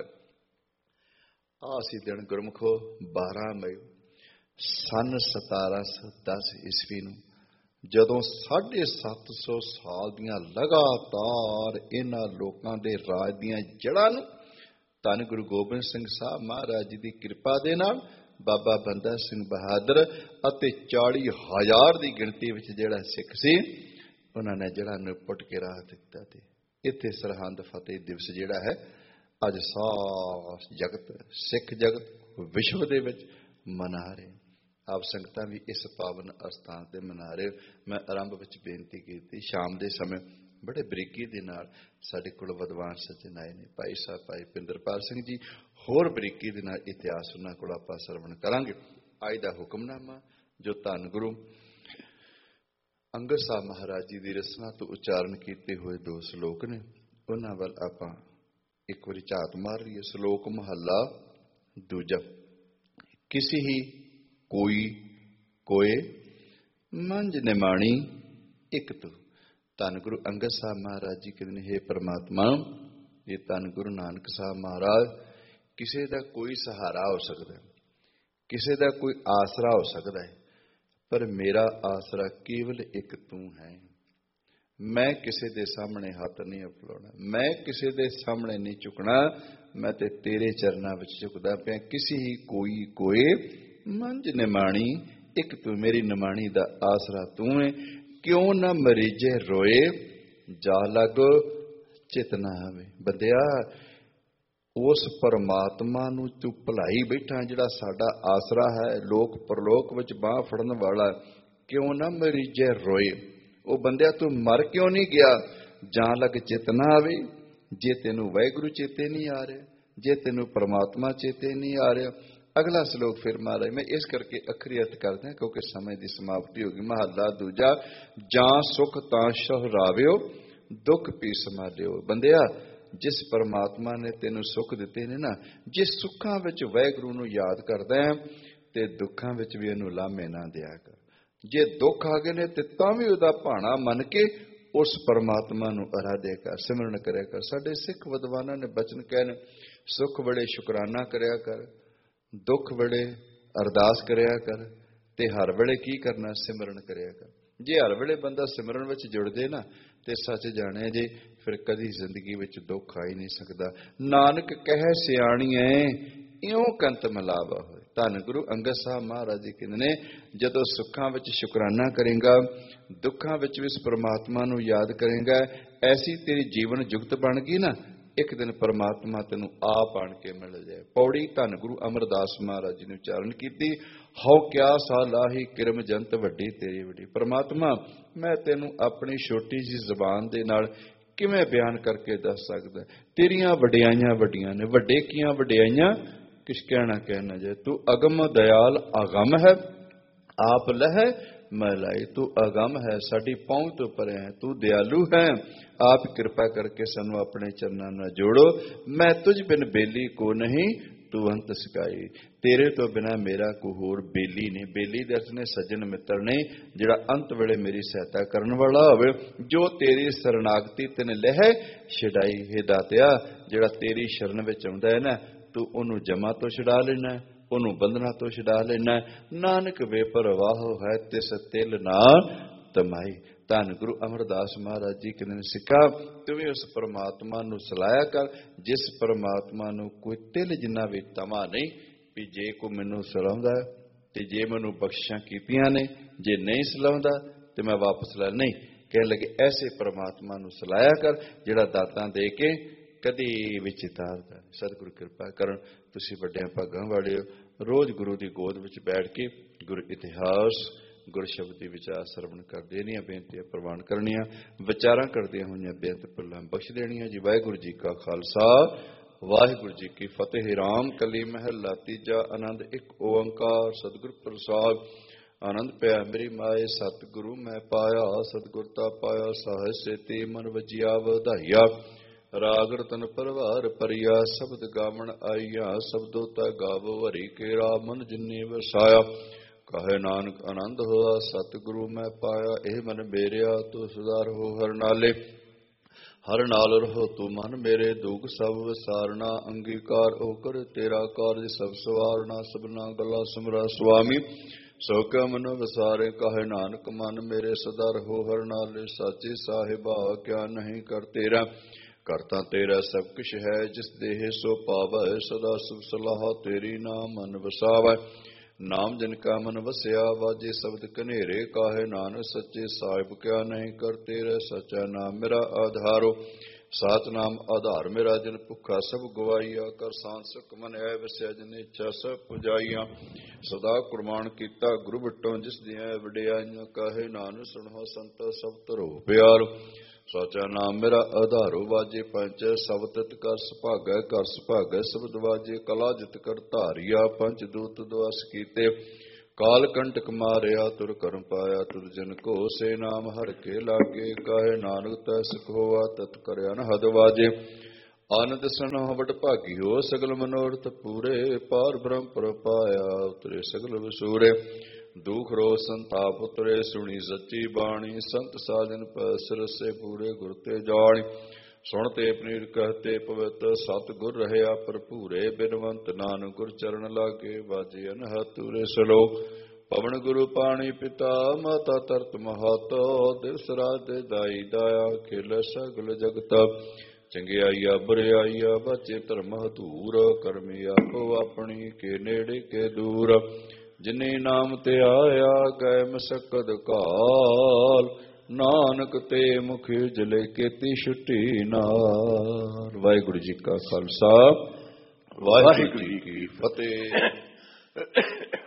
Speaker 1: ਆਹ ਸੀ ਦਿਨ ਗੁਰਮੁਖੋ ਬਾਰਾਂ ਮਈ ਸੰਨ ਸਤਾਰਾਂ ਸੌ ਦਸ ਈਸਵੀ ਨੂੰ, ਜਦੋਂ ਸਾਢੇ ਸੱਤ ਸੌ ਸਾਲ ਦੀਆਂ ਲਗਾਤਾਰ ਇਹਨਾਂ ਲੋਕਾਂ ਦੇ ਰਾਜ ਦੀਆਂ ਜੜ੍ਹਾਂ ਨੂੰ ਧੰਨ ਗੁਰੂ ਗੋਬਿੰਦ ਸਿੰਘ ਸਾਹਿਬ ਮਹਾਰਾਜ ਜੀ ਦੀ ਕਿਰਪਾ ਦੇ ਨਾਲ ਬਾਬਾ ਬੰਦਾ ਸਿੰਘ ਬਹਾਦਰ ਅਤੇ ਚਾਲੀ ਹਜ਼ਾਰ ਦੀ ਗਿਣਤੀ ਵਿੱਚ ਜਿਹੜਾ ਸਿੱਖ ਸੀ, ਉਹਨਾਂ ਨੇ ਜੜ੍ਹਾਂ ਨੂੰ ਪੁੱਟ ਕੇ ਰਾਹ ਦਿੱਤਾ। ਤੇ ਇੱਥੇ ਸਰਹੰਦ ਫਤਿਹ ਦਿਵਸ ਜਿਹੜਾ ਹੈ ਅੱਜ ਸਾਰਾ ਜਗਤ, ਸਿੱਖ ਜਗਤ, ਵਿਸ਼ਵ ਦੇ ਵਿੱਚ ਮਨਾ ਰਹੇ। ਆਪ ਸੰਗਤਾਂ ਵੀ ਇਸ ਪਾਵਨ ਅਸਥਾਨ ਤੇ ਮਨਾ ਰਹੇ। ਮੈਂ ਆਰੰਭ ਵਿੱਚ ਬੇਨਤੀ ਕੀਤੀ, ਸ਼ਾਮ ਦੇ ਸਮੇਂ ਬੜੇ ਬਰੀਕੀ ਦੇ ਨਾਲ ਸਾਡੇ ਕੋਲ ਵਿਦਵਾਨ ਸੱਜਣ ਆਏ ਨੇ, ਭਾਈ ਸਾਹਿਬ ਭਾਈ ਪਿੰਦਰਪਾਲ ਸਿੰਘ ਜੀ। ਹੋਰ ਬਰੀਕੀ ਦੇ ਨਾਲ ਇਤਿਹਾਸ ਉਹਨਾਂ ਕੋਲ ਆਪਾਂ ਸਰਵਣ ਕਰਾਂਗੇ। ਅੱਜ ਦਾ ਹੁਕਮਨਾਮਾ ਜੋ ਧੰਨ ਗੁਰੂ ਅੰਗਦ ਸਾਹਿਬ ਮਹਾਰਾਜ ਜੀ ਦੀ ਰਸਨਾ ਤੋਂ ਉਚਾਰਨ ਕੀਤੇ ਹੋਏ ਦੋ ਸ਼ਲੋਕ ਨੇ, ਉਹਨਾਂ ਵੱਲ ਆਪਾਂ ਇੱਕ ਵਾਰੀ ਝਾਤ ਮਾਰ ਲਈਏ। ਸ਼ਲੋਕ ਮਹੱਲਾ ਦੂਜਾ। ਕਿਸੇ ਹੀ ਕੋਈ ਕੋਏ ਮੰਝ ਨਿਮਾਣੀ ਇੱਕ ਤੂੰ। ਧੰਨ ਗੁਰੂ ਅੰਗਦ ਸਾਹਿਬ ਮਹਾਰਾਜ ਜੀ ਕਹਿੰਦੇ ਨੇ, ਹੇ ਪ੍ਰਮਾਤਮਾ, ਇਹ ਧੰਨ ਗੁਰੂ ਨਾਨਕ ਸਾਹਿਬ ਮਹਾਰਾਜ, ਕਿਸੇ ਦਾ ਕੋਈ ਸਹਾਰਾ ਹੋ ਸਕਦਾ, ਕਿਸੇ ਦਾ ਕੋਈ ਆਸਰਾ ਹੋ ਸਕਦਾ ਹੈ, ਪਰ ਮੇਰਾ ਆਸਰਾ ਕੇਵਲ ਇੱਕ ਤੂੰ ਹੈ। ਮੈਂ ਕਿਸੇ ਦੇ ਸਾਹਮਣੇ ਹੱਥ ਨਹੀਂ ਫੈਲਾਉਣਾ, ਮੈਂ ਕਿਸੇ ਦੇ ਸਾਹਮਣੇ ਨਹੀਂ ਝੁਕਣਾ, ਮੈਂ ਤੇ ਤੇਰੇ ਚਰਨਾਂ ਵਿੱਚ ਝੁਕਦਾ ਪਿਆ। ਕਿਸੇ ਹੀ ਕੋਈ ਕੋਏ ਮੰਝ ਨਿਮਾਣੀ ਇੱਕ ਤੂੰ, ਮੇਰੀ ਨਿਮਾਣੀ ਦਾ ਆਸਰਾ ਤੂੰ ਹੈ। ਕਿਉਂ ਨਾ ਮਰੀਜੇ ਰੋਏ ਜਾ ਲੱਗ ਚਿਤ ਨਾ ਆਵੇ। ਬੰਦਿਆ, ਉਸ ਪਰਮਾਤਮਾ ਨੂੰ ਤੂੰ ਭੁਲਾਈ ਬੈਠਾ, ਜਿਹੜਾ ਸਾਡਾ ਆਸਰਾ ਹੈ, ਲੋਕ ਪਰਲੋਕ ਵਿੱਚ ਬਾਂਹ ਫੜਨ ਵਾਲਾ। ਕਿਉਂ ਨਾ ਮਰੀਜੇ ਰੋਏ। ਉਹ ਬੰਦਿਆ, ਤੂੰ ਮਰ ਕਿਉਂ ਨਹੀਂ ਗਿਆ? ਜਾਂ ਲੱਗ ਚਿਤ ਨਾ ਆਵੇ। ਜੇ ਤੈਨੂੰ ਵਾਹਿਗੁਰੂ ਚੇਤੇ ਨਹੀਂ ਆ ਰਿਹਾ, ਜੇ ਤੈਨੂੰ ਪਰਮਾਤਮਾ ਚੇਤੇ ਨਹੀਂ ਆ ਰਿਹਾ। ਅਗਲਾ ਸ਼ਲੋਕ ਫਿਰ ਮਹਾਰਾਜ, ਮੈਂ ਇਸ ਕਰਕੇ ਅੱਖਰੀ ਅਰਥ ਕਰਦਾ ਕਿਉਂਕਿ ਸਮੇਂ ਦੀ ਸਮਾਪਤੀ ਹੋ ਗਈ। ਮਹੱਲਾ ਦੂਜਾ। ਜਾਂ ਸੁਖ ਤਾਂ ਸ਼ਹੁਰਾਵਿਓ, ਦੁੱਖ ਪੀ ਸੰਭਾਲਿਓ। ਬੰਦਿਆ, ਜਿਸ ਪਰਮਾਤਮਾ ਨੇ ਤੈਨੂੰ ਸੁੱਖ ਦਿੱਤੇ ਨੇ ਨਾ, ਜਿਸ ਸੁੱਖਾਂ ਵਿੱਚ ਵਾਹਿਗੁਰੂ ਨੂੰ ਯਾਦ ਕਰਦਾ ਹੈ ਤੇ ਦੁੱਖਾਂ ਵਿੱਚ ਵੀ ਇਹਨੂੰ ਲਾਮੇ ਨਾ ਦਿਆ ਕਰ। ਜੇ ਦੁੱਖ ਆ ਗਏ ਨੇ ਤੇ ਤਾਂ ਵੀ ਉਹਦਾ ਭਾਣਾ ਮੰਨ ਕੇ ਉਸ ਪਰਮਾਤਮਾ ਨੂੰ ਅਰਾਧਿਆ ਕਰ, ਸਿਮਰਨ ਕਰਿਆ ਕਰ। ਸਾਡੇ ਸਿੱਖ ਵਿਦਵਾਨਾਂ ਨੇ ਬਚਨ ਕਹਿਣ, ਸੁੱਖ ਵੇਲੇ ਸ਼ੁਕਰਾਨਾ ਕਰਿਆ ਕਰ, ਦੁੱਖ ਵੇਲੇ ਅਰਦਾਸ ਕਰਿਆ ਕਰ, ਤੇ ਹਰ ਵੇਲੇ ਕੀ ਕਰਨਾ? ਸਿਮਰਨ ਕਰਿਆ ਕਰ। ਜੇ ਹਰ ਵੇਲੇ ਬੰਦਾ ਸਿਮਰਨ ਵਿੱਚ ਜੁੜ ਜੇ ਨਾ, ਤੇ ਸੱਚ ਜਾਣਿਆ ਜੇ ਫਿਰ ਕਦੀ ਜ਼ਿੰਦਗੀ ਵਿੱਚ ਦੁੱਖ ਆ ਹੀ ਨਹੀਂ ਸਕਦਾ। ਨਾਨਕ ਕਹੇ ਸਿਆਣੀਏ ਇਉਂ ਕੰਤ ਮਿਲਾਵਾ ਹੋਏ। ਧੰਨ ਗੁਰੂ ਅੰਗਦ ਸਾਹਿਬ ਮਹਾਰਾਜ ਜੀ ਕਹਿੰਦੇ ਨੇ, ਜਦੋਂ ਸੁੱਖਾਂ ਵਿੱਚ ਸ਼ੁਕਰਾਨਾ ਕਰੇਗਾ, ਦੁੱਖਾਂ ਵਿੱਚ ਵੀ ਇਸ ਪਰਮਾਤਮਾ ਨੂੰ ਯਾਦ ਕਰੇਗਾ, ਐਸੀ ਤੇਰੀ ਜੀਵਨ ਜੁਗਤ ਬਣ ਗਈ ਨਾ, ਇੱਕ ਦਿਨ ਪਰਮਾਤਮਾ ਤੈਨੂੰ ਆਪ ਆਣ ਕੇ ਮਿਲ ਜਾਏ। ਪੌੜੀ ਧੰਨ ਗੁਰੂ ਅਮਰਦਾਸ ਮਹਾਰਾਜ ਜੀ ਨੇ ਉਚਾਰਨ ਕੀਤੀ, ਹਉ ਕਿਆ ਸਾ ਲਾਹੀ ਕਿਰਮ ਜੰਤ ਵੱਡੀ ਤੇਰੀ ਵੱਡੀ। ਪਰਮਾਤਮਾ, ਮੈਂ ਤੈਨੂੰ ਆਪਣੀ ਛੋਟੀ ਜਿਹੀ ਜ਼ੁਬਾਨ ਦੇ ਨਾਲ ਕਿਵੇਂ ਬਿਆਨ ਕਰਕੇ ਦੱਸ ਸਕਦਾ? ਤੇਰੀਆਂ ਵਡਿਆਈਆਂ ਵੱਡੀਆਂ ਨੇ। ਵੱਡੇ ਕੀਆਂ ਵਡਿਆਈਆਂ ਕਿਛ ਕਹਿਣਾ ਕਹਿਣਾ ਜਾਏ। ਤੂੰ ਅਗਮ ਦਇਆਲ ਅਗਮ ਹੈ, ਆਪ ਲਹਿ ਮਲਾਈ। ਤੂੰ ਅਗਮ ਹੈ, ਸਾਡੀ ਪਹੁੰਚ ਤੋਂ ਪਰੇ ਹੈ। ਤੂੰ ਦਿਆਲੂ ਹੈ, ਆਪ ਕਿਰਪਾ ਕਰਕੇ ਸਾਨੂੰ ਆਪਣੇ ਚਰਨਾਂ ਨਾਲ ਜੋੜੋ। ਮੈਂ ਤੁਝ ਬਿਨ ਬੇਲੀ ਕੋ ਨਹੀਂ, ਤੂੰ ਅੰਤ ਸਿਕਾਈ। ਤੇਰੇ ਤੋਂ ਬਿਨਾਂ ਮੇਰਾ ਕੋਈ ਹੋਰ ਬੇਲੀ ਨਹੀਂ। ਬੇਲੀ ਦੇ ਅਰਥ ਨੇ ਸੱਜਣ ਮਿੱਤਰ ਨੇ, ਜਿਹੜਾ ਅੰਤ ਵੇਲੇ ਮੇਰੀ ਸਹਾਇਤਾ ਕਰਨ ਵਾਲਾ ਹੋਵੇ। ਜੋ ਤੇਰੀ ਸਰਨਾਗਤੀ ਤੈਨੂੰ ਲਹਿ ਛਡਾਈ। ਹੇ ਦਾਤਿਆ, ਜਿਹੜਾ ਤੇਰੀ ਸ਼ਰਨ ਵਿੱਚ ਆਉਂਦਾ ਹੈ ਨਾ, ਤੂੰ ਉਹਨੂੰ ਜਮਾ ਤੋਂ ਛਡਾ ਲੈਣਾ, ਉਹਨੂੰ ਬੰਧਨਾਂ ਤੋਂ ਛਡਾ ਲੈਣਾ। ਨਾਨਕ ਬੇਪਰਵਾਹ ਹੈ ਤਿਸ ਤਿਲ ਨਾ ਤਮਾਈ। ਧੰਨ ਗੁਰੂ ਅਮਰਦਾਸ ਮਹਾਰਾਜ ਜੀ ਕਹਿੰਦੇ ਨੇ, ਸਿੱਖਾ ਤੂੰ ਵੀ ਉਸ ਪਰਮਾਤਮਾ ਨੂੰ ਸਲਾਹਿਆ ਕਰ, ਜਿਸ ਪਰਮਾਤਮਾ ਨੂੰ ਕੋਈ ਤਿਲ ਜਿੰਨਾ ਵੀ ਤਮਾ ਨਹੀਂ ਵੀ ਜੇ ਕੋਈ ਮੈਨੂੰ ਸਲਾਹੁੰਦਾ ਤੇ ਜੇ ਮੈਨੂੰ ਬਖਸ਼ਿਸ਼ਾਂ ਕੀਤੀਆਂ ਨੇ, ਜੇ ਨਹੀਂ ਸਲਾਹੁੰਦਾ ਤੇ ਮੈਂ ਵਾਪਸ ਲੈ ਨਹੀਂ। ਕਹਿਣ ਲੱਗੇ, ਐਸੇ ਪਰਮਾਤਮਾ ਨੂੰ ਸਲਾਹਿਆ ਕਰ ਜਿਹੜਾ ਦਾਤਾਂ ਦੇ ਕੇ ਕਦੀ ਵੀ ਚਿਤਾਰਦਾ। ਸਤਿਗੁਰੂ ਕਿਰਪਾ ਕਰਨ, ਤੁਸੀਂ ਵੱਡਿਆਂ ਭਾਗਾਂ ਵਾਲੇ ਹੋ। ਰੋਜ਼ ਗੁਰੂ ਦੀ ਗੋਦ ਵਿੱਚ ਬੈਠ ਕੇ ਗੁਰ ਇਤਿਹਾਸ, ਗੁਰ ਸ਼ਬਦ ਦੀ ਵਿਚਾਰ ਸਰਵਣ ਕਰਦੇ ਰਹੀਆਂ, ਬੇਨਤੀਆਂ ਪ੍ਰਵਾਨ ਕਰਨੀਆਂ, ਵਿਚਾਰਾਂ ਕਰਦੀਆਂ ਹੋਈਆਂ ਬੇਨਤ ਭੁੱਲਾਂ ਬਖਸ਼ ਦੇਣੀਆਂ ਜੀ। ਵਾਹਿਗੁਰੂ ਜੀ ਕਾ ਖਾਲਸਾ, ਵਾਹਿਗੁਰੂ ਜੀ ਕੀ ਫਤਿਹ। ਰਾਮ ਕਲੀ ਮਹੱਲਾ ਤੀਜਾ। ਆਨੰਦ ਇੱਕ ਓੰਕਾਰ ਸਤਿਗੁਰ ਪ੍ਰਸਾਦ। ਆਨੰਦ ਪਿਆ ਮੇਰੀ ਮਾਏ ਸਤਿਗੁਰੂ ਮੈਂ ਪਾਇਆ, ਸਤਿਗੁਰ ਤਾ ਪਾਇਆ ਸਾਹਿ ਸੇਤੀ ਮਨ ਵਜਿਆ ਵਧਾਈਆ। ਰਾਗ ਰਤਨ ਪਰਵਾਰ ਪਰਿਆ, ਸ਼ਬਦ ਗਾਵਣ ਆਈਆ, ਸ਼ਬਦੋ ਤਾ ਗਾਵੋ ਹਰੀ ਕੇਰਾ ਮਨ ਜਿਨੇ ਵਸਾਇਆ। ਕਹੇ ਨਾਨਕ ਆਨੰਦ ਹੋਆ ਸਤਿਗੁਰੂ ਮੈਂ ਪਾਇਆ, ਇਹ ਮਨ ਮੇਰਿਆ ਤੂੰ ਸੁਧਾਰ ਹੋ ਹਰ ਨਾਲੇ। ਹਰ ਨਾਲ ਰਹੋ ਤੂੰ ਮਨ ਮੇਰੇ, ਦੁਖ ਸਭ ਵਿਸਾਰਨਾ, ਅੰਗੀਕਾਰ ਹੋ ਕਰ ਤੇਰਾ ਕਾਰਜ ਸਭ ਸਵਾਰਨਾ। ਸਭਨਾ ਗੱਲਾਂ ਸਿਮਰਾ ਸੁਆਮੀ, ਸੋ ਕਿਆ ਮਨ ਵਿਸਾਰੇ। ਕਹੇ ਨਾਨਕ ਮਨ ਮੇਰੇ ਸੁਧਾਰ ਹੋ ਹਰ ਨਾਲੇ। ਸਾਚੇ ਸਾਹਿਬਾ ਕਿਆ ਨਹੀਂ ਕਰ ਤੇਰਾ, ਕਰਤਾ ਤੇਰਾ ਸਭ ਕੁਛ ਹੈ। ਜਿਸ ਦੇਹ ਸੋ ਪਾਵੈ, ਸਦਾ ਸੁਭ ਸਲਾਹ ਤੇਰੀ ਨਾਮ ਮਨ ਵਸਾਵੈ। ਨਾਮ ਜਿਨ ਕਾ ਮਨ ਵਸਿਆ, ਵਾਜੇ ਸ਼ਬਦ ਕਨੇਰੇ। ਕਾਹੇ ਨਾਨਕ ਸੱਚੇ ਸਾਹਿਬ ਕਿਆ ਨਹੀਂ ਕਰ ਤੇਰੇ। ਸੱਚਾ ਨਾਮ ਮੇਰਾ ਆਧਾਰੋ, ਸਾਚ ਨਾਮ ਆਧਾਰ ਮੇਰਾ। ਜਿਨ ਭੁੱਖਾ ਸਭ ਗਵਾਈਆ, ਕਰ ਸਾਂਤ ਸੁਖ ਮਨ ਐ ਵਸਿਆ। ਜਿਨ ਇੱਛਾ ਸਭ ਪੁਜਾਈਆਂ, ਸਦਾ ਕੁਰਬਾਨ ਕੀਤਾ ਗੁਰੂ ਬਿਟੋ। ਜਿਸ ਦੀਆਂ ਵਡਿਆਈਆਂ, ਕਾਹੇ ਨਾਨਕ ਸੁਣੋ ਸੰਤੋ ਸਭ ਧਰੋ ਪਿਆਰ। ਸਾਚਾ ਨਾਮ ਮੇਰਾ ਆਧਾਰੋ, ਵਾਜੇ ਪੰਚ ਸਬਦ ਕਰ ਸੁਭਾਗੈ। ਕਰ ਸੁਭਾਗੈ ਸ਼ਬਦ ਵਾਜੇ, ਕਲਾ ਜਿਤ ਕਰ ਧਾਰੀਆ। ਪੰਚ ਦੂਤ ਦਵਾਸ ਕੀਤੇ, ਕਾਲ ਕੰਟਕ ਮਾਰਿਆ ਤੁਰ ਕਰਮ ਪਾਇਆ ਤੁਰ ਜਨ ਕੋ ਸੇ ਨਾਮ ਹਰ ਕੇ ਲਾਗੇ ਕਾਹੇ ਨਾਨਕ ਤੈ ਸੁਖ ਹੋਆ ਤਤ ਕਰਿਆ ਅਨਹਦ ਵਾਜੇ ਆਨੰਦ ਸਨੋ ਵਡ ਭਾਗੀ ਹੋ ਸਗਲ ਮਨੋਰਥ ਪੂਰੇ ਪਾਰ ਬ੍ਰਹਮ ਪਰ ਪਾਇਆ ਉਤਰੇ ਸਗਲ ਵਸੂਰੇ ਦੁਖ ਰੋ ਸੰਤਾਪ ਉਤਰੇ ਸੁਣੀ ਸੱਚੀ ਬਾਣੀ ਸੰਤ ਸਾਜਨ ਪਸ ਰਸੇ ਪੂਰੇ ਗੁਰ ਤੇ ਜਾਣੀ ਸੁਣਤੇ ਪਨੀਰ ਕਹਤੇ ਪਵਿੱਤ ਸਤ ਗੁਰ ਰਹਿਆ ਭਰਪੂਰੇ ਬਿਨਵੰਤ ਨਾਨਕ ਗੁਰ ਚਰਨ ਲਾਗੇ ਬਾਜੇ ਅਨਹਦ ਤੁਰੇ ਸਲੋਕ ਪਵਨ ਗੁਰੂ ਪਾਣੀ ਪਿਤਾ ਮਾਤਾ ਤਰਤ ਮਹਤ ਦਿਵਸ ਰਾਤ ਦੇ ਦਾਈ ਦਾਇਆ ਖੇਲ ਸਗਲ ਜਗਤ ਚੰਗਿਆਈਆ ਬੁਰਿਆਈਆ ਬਚੇ ਧਰਮ ਹਤੂਰ ਕਰਮੀ ਆਪੋ ਆਪਣੀ ਕੇ ਨੇੜੇ ਕੇ ਦੂਰ ਜਿਨੇ ਨਾਮ ਤੇ ਆਇਆ ਗਏ ਮਸਕਦ ਕਾਲ ਨਾਨਕ ਤੇ ਮੁਖ ਜਲੇ ਕੀਤੀ ਛੁੱਟੀ ਨਾਲ। ਵਾਹਿਗੁਰੂ ਜੀ ਕਾ ਖਾਲਸਾ ਵਾਹਿਗੁਰੂ ਜੀ ਕੀ ਫਤਿਹ।